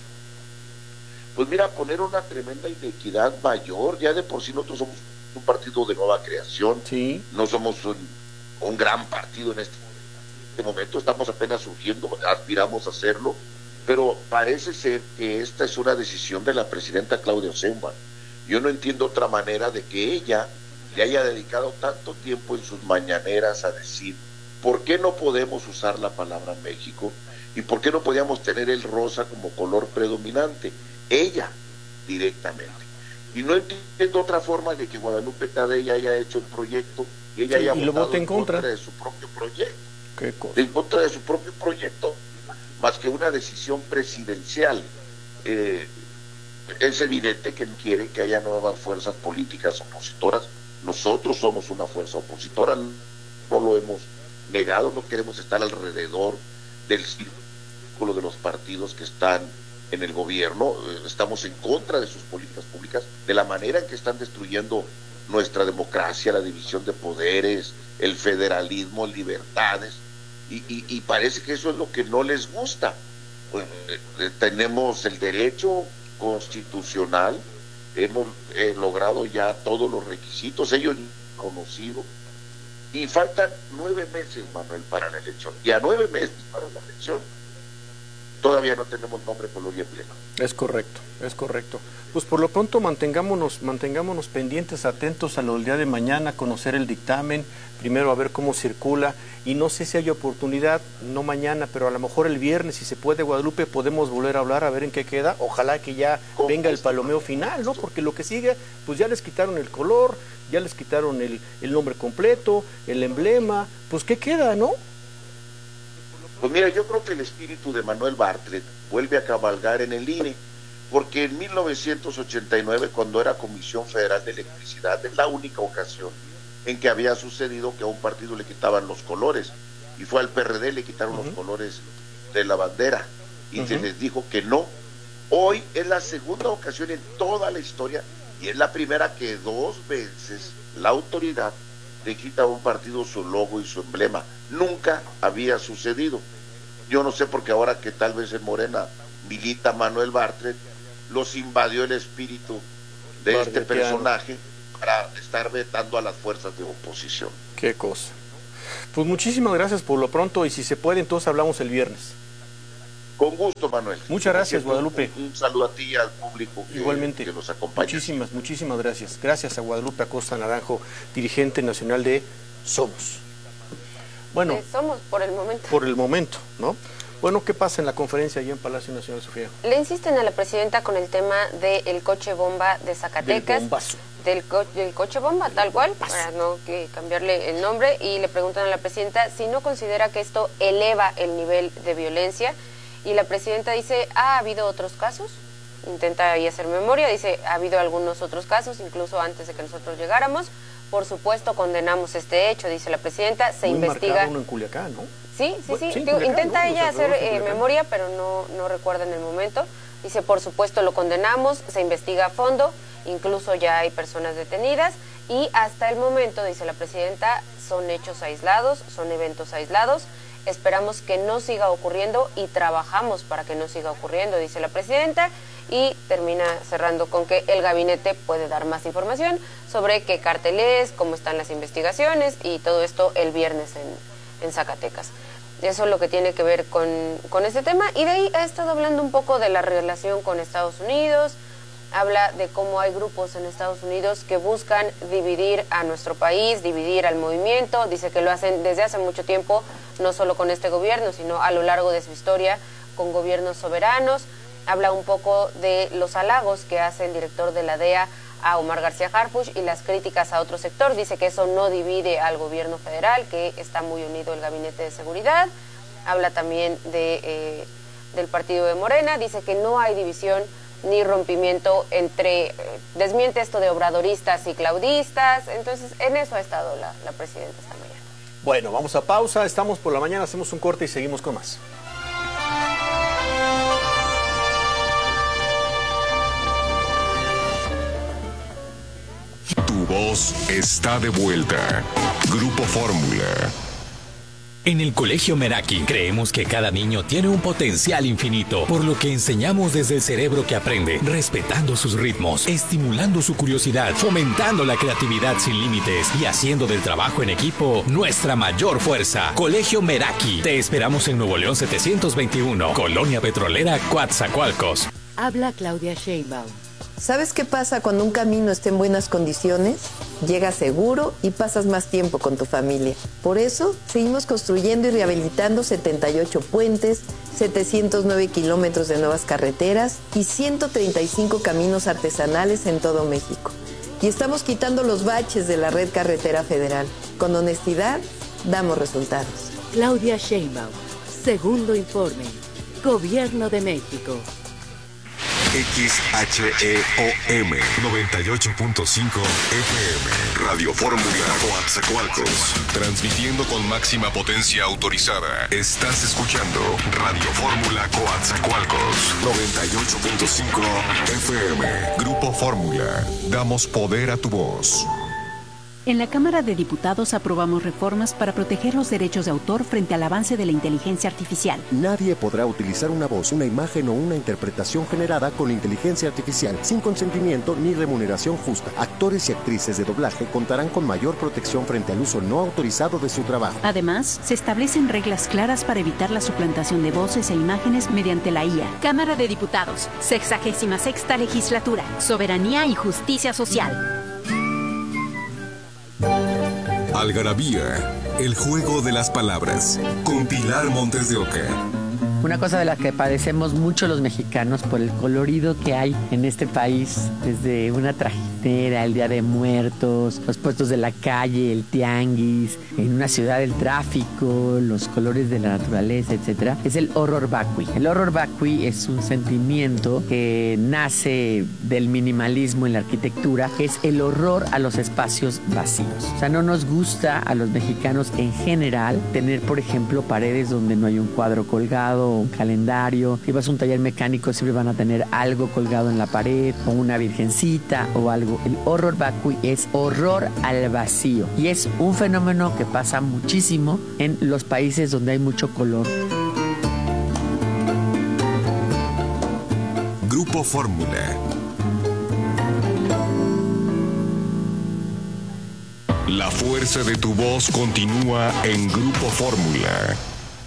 Pues mira, poner una tremenda inequidad mayor. Ya de por sí nosotros somos un partido de nueva creación, sí. No somos un, un gran partido en este, este momento, estamos apenas surgiendo, aspiramos a hacerlo, pero parece ser que esta es una decisión de la presidenta Claudia Sheinbaum. Yo no entiendo otra manera de que ella le haya dedicado tanto tiempo en sus mañaneras a decir ¿por qué no podemos usar la palabra México? ¿Y por qué no podíamos tener el rosa como color predominante? Ella, directamente. Y no entiendo otra forma de que Guadalupe Tadei haya hecho el proyecto y ella sí, haya y votado en en contra. contra de su propio proyecto. ¿Qué cosa? En contra de su propio proyecto, más que una decisión presidencial. Eh, es evidente que quiere que haya nuevas fuerzas políticas opositoras. Nosotros somos una fuerza opositora, no lo hemos negado, no queremos estar alrededor del círculo de los partidos que están en el gobierno, estamos en contra de sus políticas públicas, de la manera en que están destruyendo nuestra democracia, la división de poderes, el federalismo, libertades, y, y, y parece que eso es lo que no les gusta. Pues, eh, tenemos el derecho constitucional, hemos eh, logrado ya todos los requisitos, ellos conocidos, y faltan nueve meses, Manuel, para la elección, y a nueve meses para la elección todavía no tenemos nombre, color y emblema. Es correcto, es correcto. Pues por lo pronto mantengámonos, mantengámonos pendientes, atentos a lo del día de mañana, conocer el dictamen, primero a ver cómo circula, y no sé si hay oportunidad, no mañana, pero a lo mejor el viernes, si se puede, Guadalupe, podemos volver a hablar, a ver en qué queda. Ojalá que ya venga el palomeo final, ¿no? Porque lo que sigue, pues ya les quitaron el color, ya les quitaron el, el nombre completo, el emblema, pues ¿qué queda, no? Pues mira, yo creo que el espíritu de Manuel Bartlett vuelve a cabalgar en el I N E, porque en mil novecientos ochenta y nueve, cuando era Comisión Federal de Electricidad, es la única ocasión en que había sucedido que a un partido le quitaban los colores, y fue al P R D, le quitaron uh-huh. los colores de la bandera, y uh-huh. se les dijo que no. Hoy es la segunda ocasión en toda la historia, y es la primera que dos veces la autoridad le quita a un partido su logo y su emblema. Nunca había sucedido. yo no sé, porque ahora que tal vez en Morena milita Manuel Bartlett, los invadió el espíritu de este personaje para estar vetando a las fuerzas de oposición. Qué cosa. Pues muchísimas gracias por lo pronto, y si se puede, entonces hablamos el viernes. Con gusto, Manuel. Muchas gracias, Guadalupe. Un, un saludo a ti y al público que, igualmente, que nos acompaña. Muchísimas, muchísimas gracias. Gracias a Guadalupe Acosta Naranjo, dirigente nacional de Somos. Bueno, eh, Somos por el momento. Por el momento, ¿no? Bueno, ¿qué pasa en la conferencia allí en Palacio Nacional, Sofía? Le insisten a la presidenta con el tema del coche bomba de Zacatecas. Del bombazo. Del, co del coche bomba, tal cual, para no que cambiarle el nombre, y le preguntan a la presidenta si no considera que esto eleva el nivel de violencia, y la presidenta dice, ¿ha habido otros casos? Intenta ahí hacer memoria, dice, ha habido algunos otros casos, incluso antes de que nosotros llegáramos. Por supuesto, condenamos este hecho, dice la presidenta, se Muy investiga... uno en Culiacán, ¿no? Sí, sí, sí, sí Digo, Culiacán, intenta ¿no? ella hacer eh, memoria, pero no, no recuerda en el momento. Dice, por supuesto lo condenamos, se investiga a fondo, incluso ya hay personas detenidas, y hasta el momento, dice la presidenta, son hechos aislados, son eventos aislados. Esperamos que no siga ocurriendo y trabajamos para que no siga ocurriendo, dice la presidenta, y termina cerrando con que el gabinete puede dar más información sobre qué cártel es, cómo están las investigaciones y todo esto el viernes en, en Zacatecas. Eso es lo que tiene que ver con, con este tema, y de ahí ha estado hablando un poco de la relación con Estados Unidos. Habla de cómo hay grupos en Estados Unidos que buscan dividir a nuestro país, dividir al movimiento. Dice que lo hacen desde hace mucho tiempo, no solo con este gobierno, sino a lo largo de su historia con gobiernos soberanos. Habla un poco de los halagos que hace el director de la D E A a Omar García Harfuch y las críticas a otro sector. Dice que eso no divide al gobierno federal, que está muy unido el gabinete de seguridad. Habla también de, eh, del partido de Morena. Dice que no hay división ni rompimiento entre, eh, desmiente esto de obradoristas y claudistas. Entonces, en eso ha estado la, la presidenta esta mañana. Bueno, vamos a pausa, estamos por la mañana, hacemos un corte y seguimos con más. Tu voz está de vuelta. Grupo Fórmula. En el Colegio Meraki creemos que cada niño tiene un potencial infinito, por lo que enseñamos desde el cerebro que aprende, respetando sus ritmos, estimulando su curiosidad, fomentando la creatividad sin límites y haciendo del trabajo en equipo nuestra mayor fuerza. Colegio Meraki. Te esperamos en Nuevo León setecientos veintiuno, Colonia Petrolera, Coatzacoalcos. Habla Claudia Sheinbaum. ¿Sabes qué pasa cuando un camino está en buenas condiciones? Llegas seguro y pasas más tiempo con tu familia. Por eso, seguimos construyendo y rehabilitando setenta y ocho puentes, setecientos nueve kilómetros de nuevas carreteras y ciento treinta y cinco caminos artesanales en todo México. Y estamos quitando los baches de la red carretera federal. Con honestidad, damos resultados. Claudia Sheinbaum, segundo informe. Gobierno de México. X H E O M noventa y ocho punto cinco F M Radio Fórmula Coatzacoalcos, transmitiendo con máxima potencia autorizada. Estás escuchando Radio Fórmula Coatzacoalcos noventa y ocho punto cinco F M. Grupo Fórmula, damos poder a tu voz. En la Cámara de Diputados aprobamos reformas para proteger los derechos de autor frente al avance de la inteligencia artificial. Nadie podrá utilizar una voz, una imagen o una interpretación generada con inteligencia artificial sin consentimiento ni remuneración justa. Actores y actrices de doblaje contarán con mayor protección frente al uso no autorizado de su trabajo. Además, se establecen reglas claras para evitar la suplantación de voces e imágenes mediante la I A. Cámara de Diputados, sexagésima sexta legislatura, soberanía y justicia social. Algarabía, el juego de las palabras, con Pilar Montes de Oca. Una cosa de la que padecemos mucho los mexicanos por el colorido que hay en este país, desde una trajinera, el Día de Muertos, los puestos de la calle, el tianguis, en una ciudad el tráfico, los colores de la naturaleza, etcétera, es el horror vacui. El horror vacui es un sentimiento que nace del minimalismo en la arquitectura, que es el horror a los espacios vacíos. O sea, no nos gusta a los mexicanos en general tener, por ejemplo, paredes donde no hay un cuadro colgado, un calendario. Si vas a un taller mecánico siempre van a tener algo colgado en la pared, o una virgencita o algo. El horror vacui es horror al vacío y es un fenómeno que pasa muchísimo en los países donde hay mucho color. Grupo Fórmula. La fuerza de tu voz continúa en Grupo Fórmula.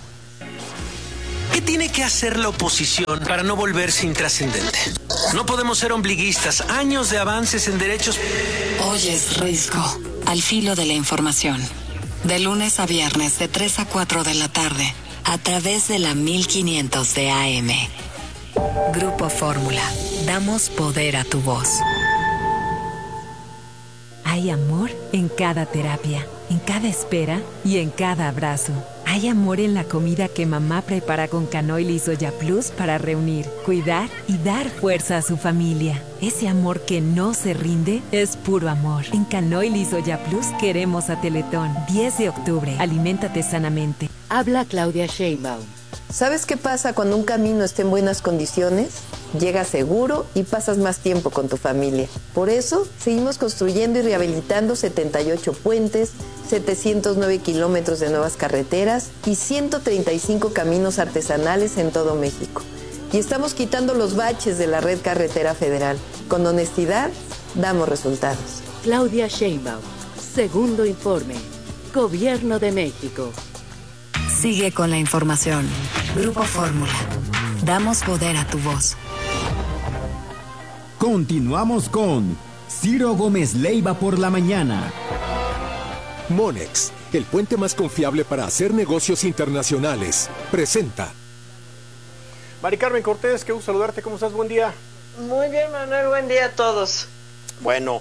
¿Qué tiene que hacer la oposición para no volverse intrascendente? No podemos ser ombliguistas. Años de avances en derechos. Oyes Risco, al filo de la información. De lunes a viernes de tres a cuatro de la tarde, a través de la mil quinientos de A M. Grupo Fórmula. Damos poder a tu voz. Hay amor en cada terapia, en cada espera y en cada abrazo. Hay amor en la comida que mamá prepara con Canoil y Soya Plus para reunir, cuidar y dar fuerza a su familia. Ese amor que no se rinde es puro amor. En Canoil y Soya Plus queremos a Teletón. diez de octubre. Aliméntate sanamente. Habla Claudia Sheinbaum. ¿Sabes qué pasa cuando un camino está en buenas condiciones? Llegas seguro y pasas más tiempo con tu familia. Por eso, seguimos construyendo y rehabilitando setenta y ocho puentes, setecientos nueve kilómetros de nuevas carreteras y ciento treinta y cinco caminos artesanales en todo México. Y estamos quitando los baches de la red carretera federal. Con honestidad, damos resultados. Claudia Sheinbaum. Segundo informe. Gobierno de México. Sigue con la información. Grupo Fórmula. Damos poder a tu voz. Continuamos con Ciro Gómez Leiva por la mañana. Monex, el puente más confiable para hacer negocios internacionales, presenta. Mari Carmen Cortés, qué gusto saludarte, ¿cómo estás? Buen día. Muy bien, Manuel, buen día a todos. Bueno,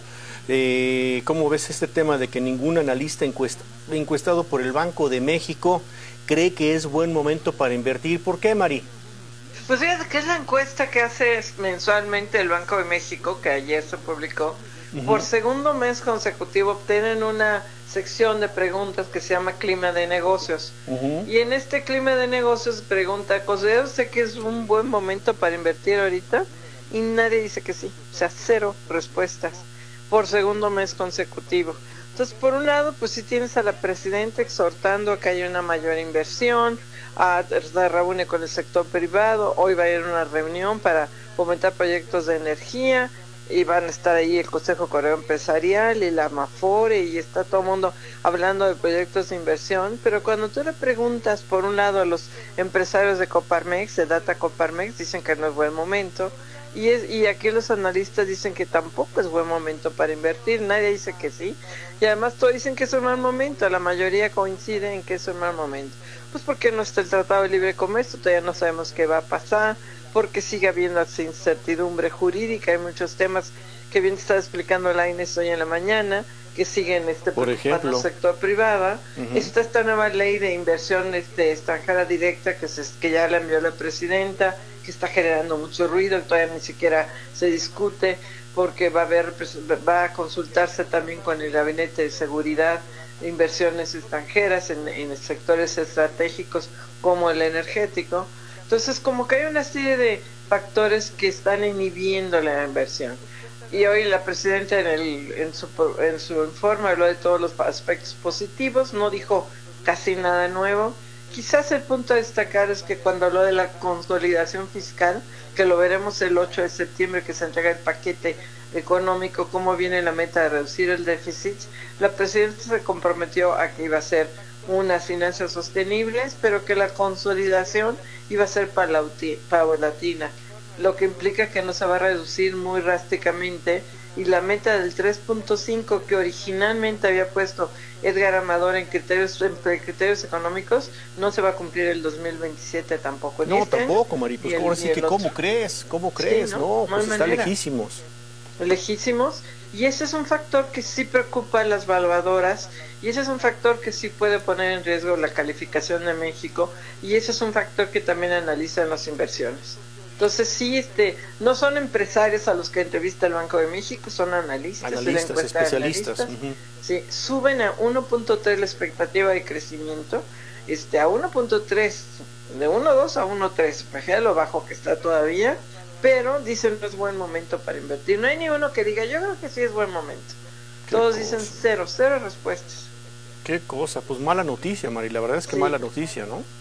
eh, ¿cómo ves este tema de que ningún analista encuesta, encuestado por el Banco de México cree que es buen momento para invertir? ¿Por qué, Mari? Pues fíjate que es la encuesta que hace mensualmente el Banco de México, que ayer se publicó. Uh-huh. Por segundo mes consecutivo obtienen una sección de preguntas que se llama Clima de Negocios. Uh-huh. Y en este Clima de Negocios pregunta, ¿considera usted que es un buen momento para invertir ahorita? Y nadie dice que sí, o sea, cero respuestas por segundo mes consecutivo. Entonces, por un lado, pues si tienes a la presidenta exhortando a que haya una mayor inversión, a, se reúne con el sector privado, hoy va a ir a una reunión para fomentar proyectos de energía, y van a estar ahí el Consejo Coordinador Empresarial y la Mafore, y está todo el mundo hablando de proyectos de inversión, pero cuando tú le preguntas, por un lado, a los empresarios de Coparmex, de Data Coparmex, dicen que no es buen momento, y, es, y aquí los analistas dicen que tampoco es buen momento para invertir, nadie dice que sí, y además todos dicen que es un mal momento, la mayoría coincide en que es un mal momento, pues porque no está el Tratado de Libre Comercio, todavía no sabemos qué va a pasar, porque sigue habiendo incertidumbre jurídica, hay muchos temas que bien está explicando la Inés hoy en la mañana, que siguen este por ejemplo el sector privado. Uh-huh. Está esta nueva ley de inversión este, extranjera directa que, se, que ya la envió la presidenta, que está generando mucho ruido, que todavía ni siquiera se discute, porque va a haber, va a consultarse también con el Gabinete de Seguridad de Inversiones Extranjeras en, en sectores estratégicos como el energético. Entonces, como que hay una serie de factores que están inhibiendo la inversión. Y hoy la presidenta en, el, en, su, en su informe habló de todos los aspectos positivos, no dijo casi nada nuevo. Quizás el punto a destacar es que cuando habló de la consolidación fiscal, que lo veremos el ocho de septiembre, que se entrega el paquete económico, cómo viene la meta de reducir el déficit, la presidenta se comprometió a que iba a ser unas finanzas sostenibles, pero que la consolidación iba a ser paulatina, lo que implica que no se va a reducir muy drásticamente, y la meta del tres punto cinco que originalmente había puesto Edgar Amador en criterios en criterios económicos no se va a cumplir el dos mil veintisiete tampoco. No, este tampoco, Mari, pues ahora sí que ¿cómo crees? ¿Cómo crees? Sí, no, no pues están lejísimos. Lejísimos. Y ese es un factor que sí preocupa a las valuadoras, y ese es un factor que sí puede poner en riesgo la calificación de México, y ese es un factor que también analizan las inversiones. Entonces sí, este, no son empresarios a los que entrevista el Banco de México, son analistas, analistas especialistas. Analistas, uh-huh. Sí, suben a uno punto tres la expectativa de crecimiento, este, a uno punto tres, de uno punto dos a uno punto tres, fíjate lo bajo que está todavía. Pero dicen no es buen momento para invertir. No hay ni uno que diga, yo creo que sí es buen momento. Todos cosa? Dicen cero, cero respuestas. Qué cosa, pues mala noticia, Mari, la verdad es que sí. Mala noticia, ¿no?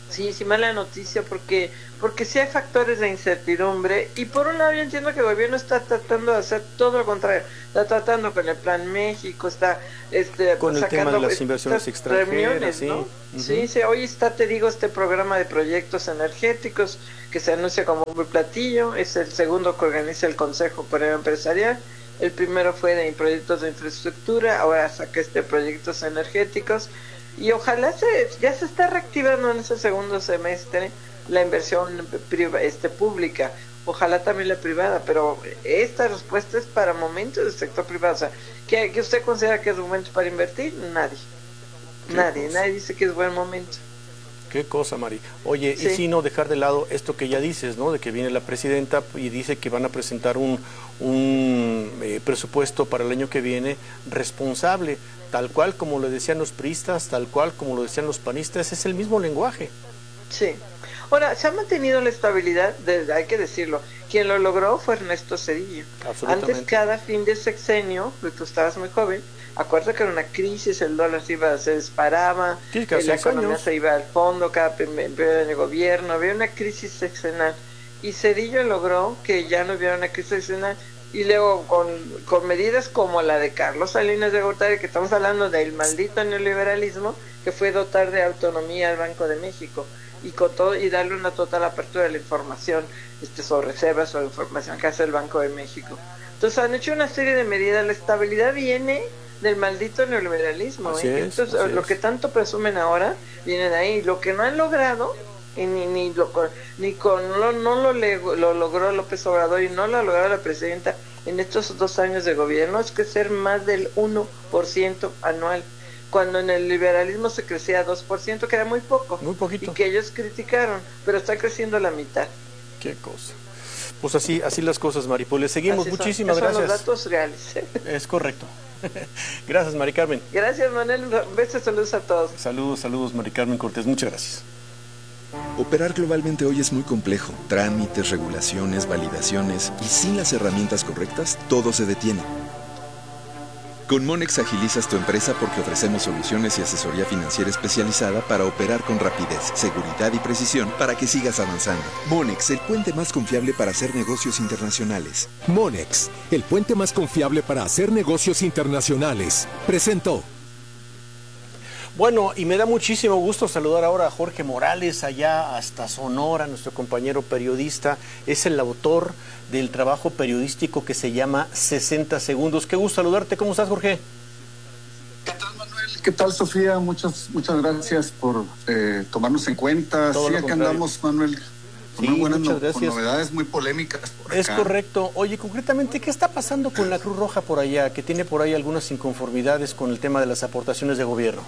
Sí, sí, mala noticia porque porque sí hay factores de incertidumbre y por un lado yo entiendo que el gobierno está tratando de hacer todo lo contrario, está tratando con el Plan México, está este con el sacando, tema de las inversiones extranjeras, sí. ¿no? Uh-huh. Sí, sí, hoy está, te digo, este programa de proyectos energéticos que se anuncia como un platillo, es el segundo que organiza el Consejo Coreano Empresarial, el primero fue de proyectos de infraestructura, ahora saca este proyectos energéticos. Y ojalá se, ya se está reactivando en ese segundo semestre la inversión priva, este, pública, ojalá también la privada, pero esta respuesta es para momentos del sector privado. O sea, ¿que, que usted considera que es momento para invertir? Nadie, nadie, cosa? nadie dice que es buen momento. Qué cosa, Mari. Oye, sí. Y si no dejar de lado esto que ya dices, ¿no? De que viene la presidenta y dice que van a presentar un, un eh, presupuesto para el año que viene responsable, tal cual como lo decían los priistas, tal cual como lo decían los panistas, es el mismo lenguaje. Sí. Ahora, se ha mantenido la estabilidad, de, hay que decirlo, quien lo logró fue Ernesto Zedillo. Antes, cada fin de sexenio, tú estabas muy joven, acuérdate que era una crisis, el dólar se iba, se disparaba, sí, la economía años. se iba al fondo, cada primer año de gobierno, había una crisis sexenal, y Zedillo logró que ya no hubiera una crisis sexenal, y luego con, con medidas como la de Carlos Salinas de Gortari, que estamos hablando del maldito neoliberalismo, que fue dotar de autonomía al Banco de México, y con todo, y darle una total apertura de la información este sobre reservas o información que hace el Banco de México. Entonces han hecho una serie de medidas, la estabilidad viene del maldito neoliberalismo, ¿eh? es, Entonces lo es. que tanto presumen ahora viene de ahí, lo que no han logrado y ni ni lo ni con lo, no lo, lo logró López Obrador y no lo ha logrado la presidenta en estos dos años de gobierno, es crecer más del uno por ciento anual, cuando en el liberalismo se crecía dos por ciento, que era muy poco, muy poquito, y que ellos criticaron, pero está creciendo la mitad. Qué cosa. Pues así así las cosas, Mari. Pues le seguimos. Así Muchísimas son, gracias. Son los datos reales. Es correcto. Gracias, Mari Carmen. Gracias, Manuel. Besos, saludos a todos. Saludos, saludos, Mari Carmen Cortés. Muchas gracias. Operar globalmente hoy es muy complejo. Trámites, regulaciones, validaciones, y sin las herramientas correctas, todo se detiene. Con Monex agilizas tu empresa porque ofrecemos soluciones y asesoría financiera especializada para operar con rapidez, seguridad y precisión para que sigas avanzando. Monex, el puente más confiable para hacer negocios internacionales. Monex, el puente más confiable para hacer negocios internacionales. Presentó. Bueno, y me da muchísimo gusto saludar ahora a Jorge Morales, allá hasta Sonora, nuestro compañero periodista. Es el autor del trabajo periodístico que se llama sesenta segundos. Qué gusto saludarte. ¿Cómo estás, Jorge? ¿Qué tal, Manuel? ¿Qué tal, Sofía? Muchas muchas gracias por eh, tomarnos en cuenta. Todo sí, aquí andamos, Manuel. Con sí, muy buenas muchas no, gracias. Con novedades muy polémicas por acá. Es correcto. Oye, concretamente, ¿qué está pasando con la Cruz Roja por allá? Que tiene por ahí algunas inconformidades con el tema de las aportaciones de gobierno.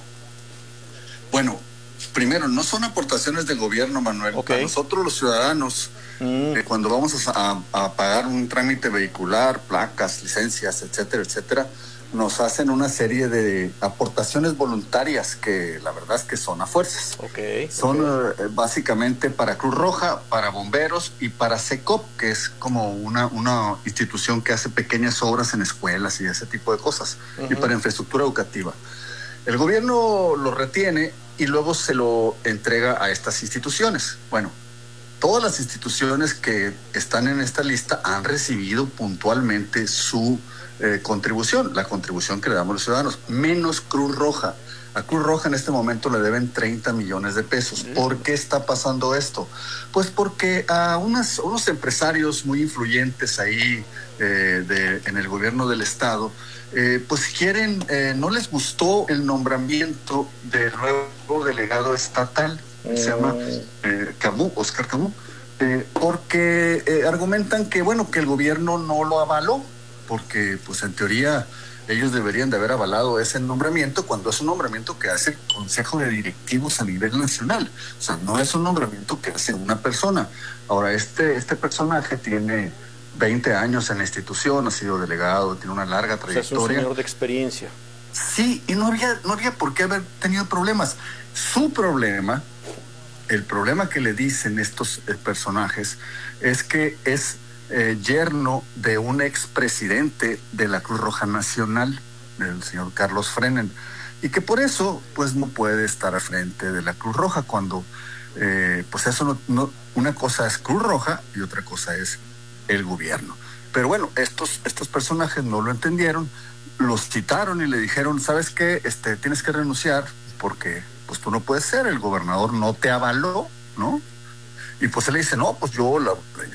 Bueno, primero, no son aportaciones del gobierno, Manuel. Okay. Para nosotros los ciudadanos, mm. eh, cuando vamos a, a, a pagar un trámite vehicular, placas, licencias, etcétera, etcétera, nos hacen una serie de aportaciones voluntarias que la verdad es que son a fuerzas. Okay, son okay. Eh, básicamente para Cruz Roja, para bomberos y para SECOP, que es como una, una institución que hace pequeñas obras en escuelas y ese tipo de cosas, uh-huh. y para infraestructura educativa. El gobierno lo retiene y luego se lo entrega a estas instituciones. Bueno, todas las instituciones que están en esta lista han recibido puntualmente su eh, contribución, la contribución que le damos los ciudadanos, menos Cruz Roja. A Cruz Roja en este momento le deben treinta millones de pesos. ¿Por qué está pasando esto? Pues porque a unas, unos empresarios muy influyentes ahí eh, de, en el gobierno del estado, Eh, pues quieren, eh, no les gustó el nombramiento del nuevo delegado estatal, que se llama eh, Camus, Oscar Camus, eh, porque eh, argumentan que, bueno, que el gobierno no lo avaló, porque pues en teoría ellos deberían de haber avalado ese nombramiento cuando es un nombramiento que hace el Consejo de Directivos a nivel nacional. O sea, no es un nombramiento que hace una persona. Ahora, este, este personaje tiene veinte años en la institución, ha sido delegado, tiene una larga trayectoria. O sea, es un señor de experiencia. Sí, y no había, no había por qué haber tenido problemas. Su problema, el problema que le dicen estos eh, personajes, es que es eh, yerno de un expresidente de la Cruz Roja Nacional, del señor Carlos Frenен, y que por eso pues no puede estar al frente de la Cruz Roja cuando eh, pues eso no, no, una cosa es Cruz Roja y otra cosa es el gobierno. Pero bueno, estos, estos personajes no lo entendieron, los citaron y le dijeron, ¿sabes qué? Este, tienes que renunciar porque pues tú no puedes ser, el gobernador no te avaló, ¿no? Y pues él le dice, no, pues yo, la,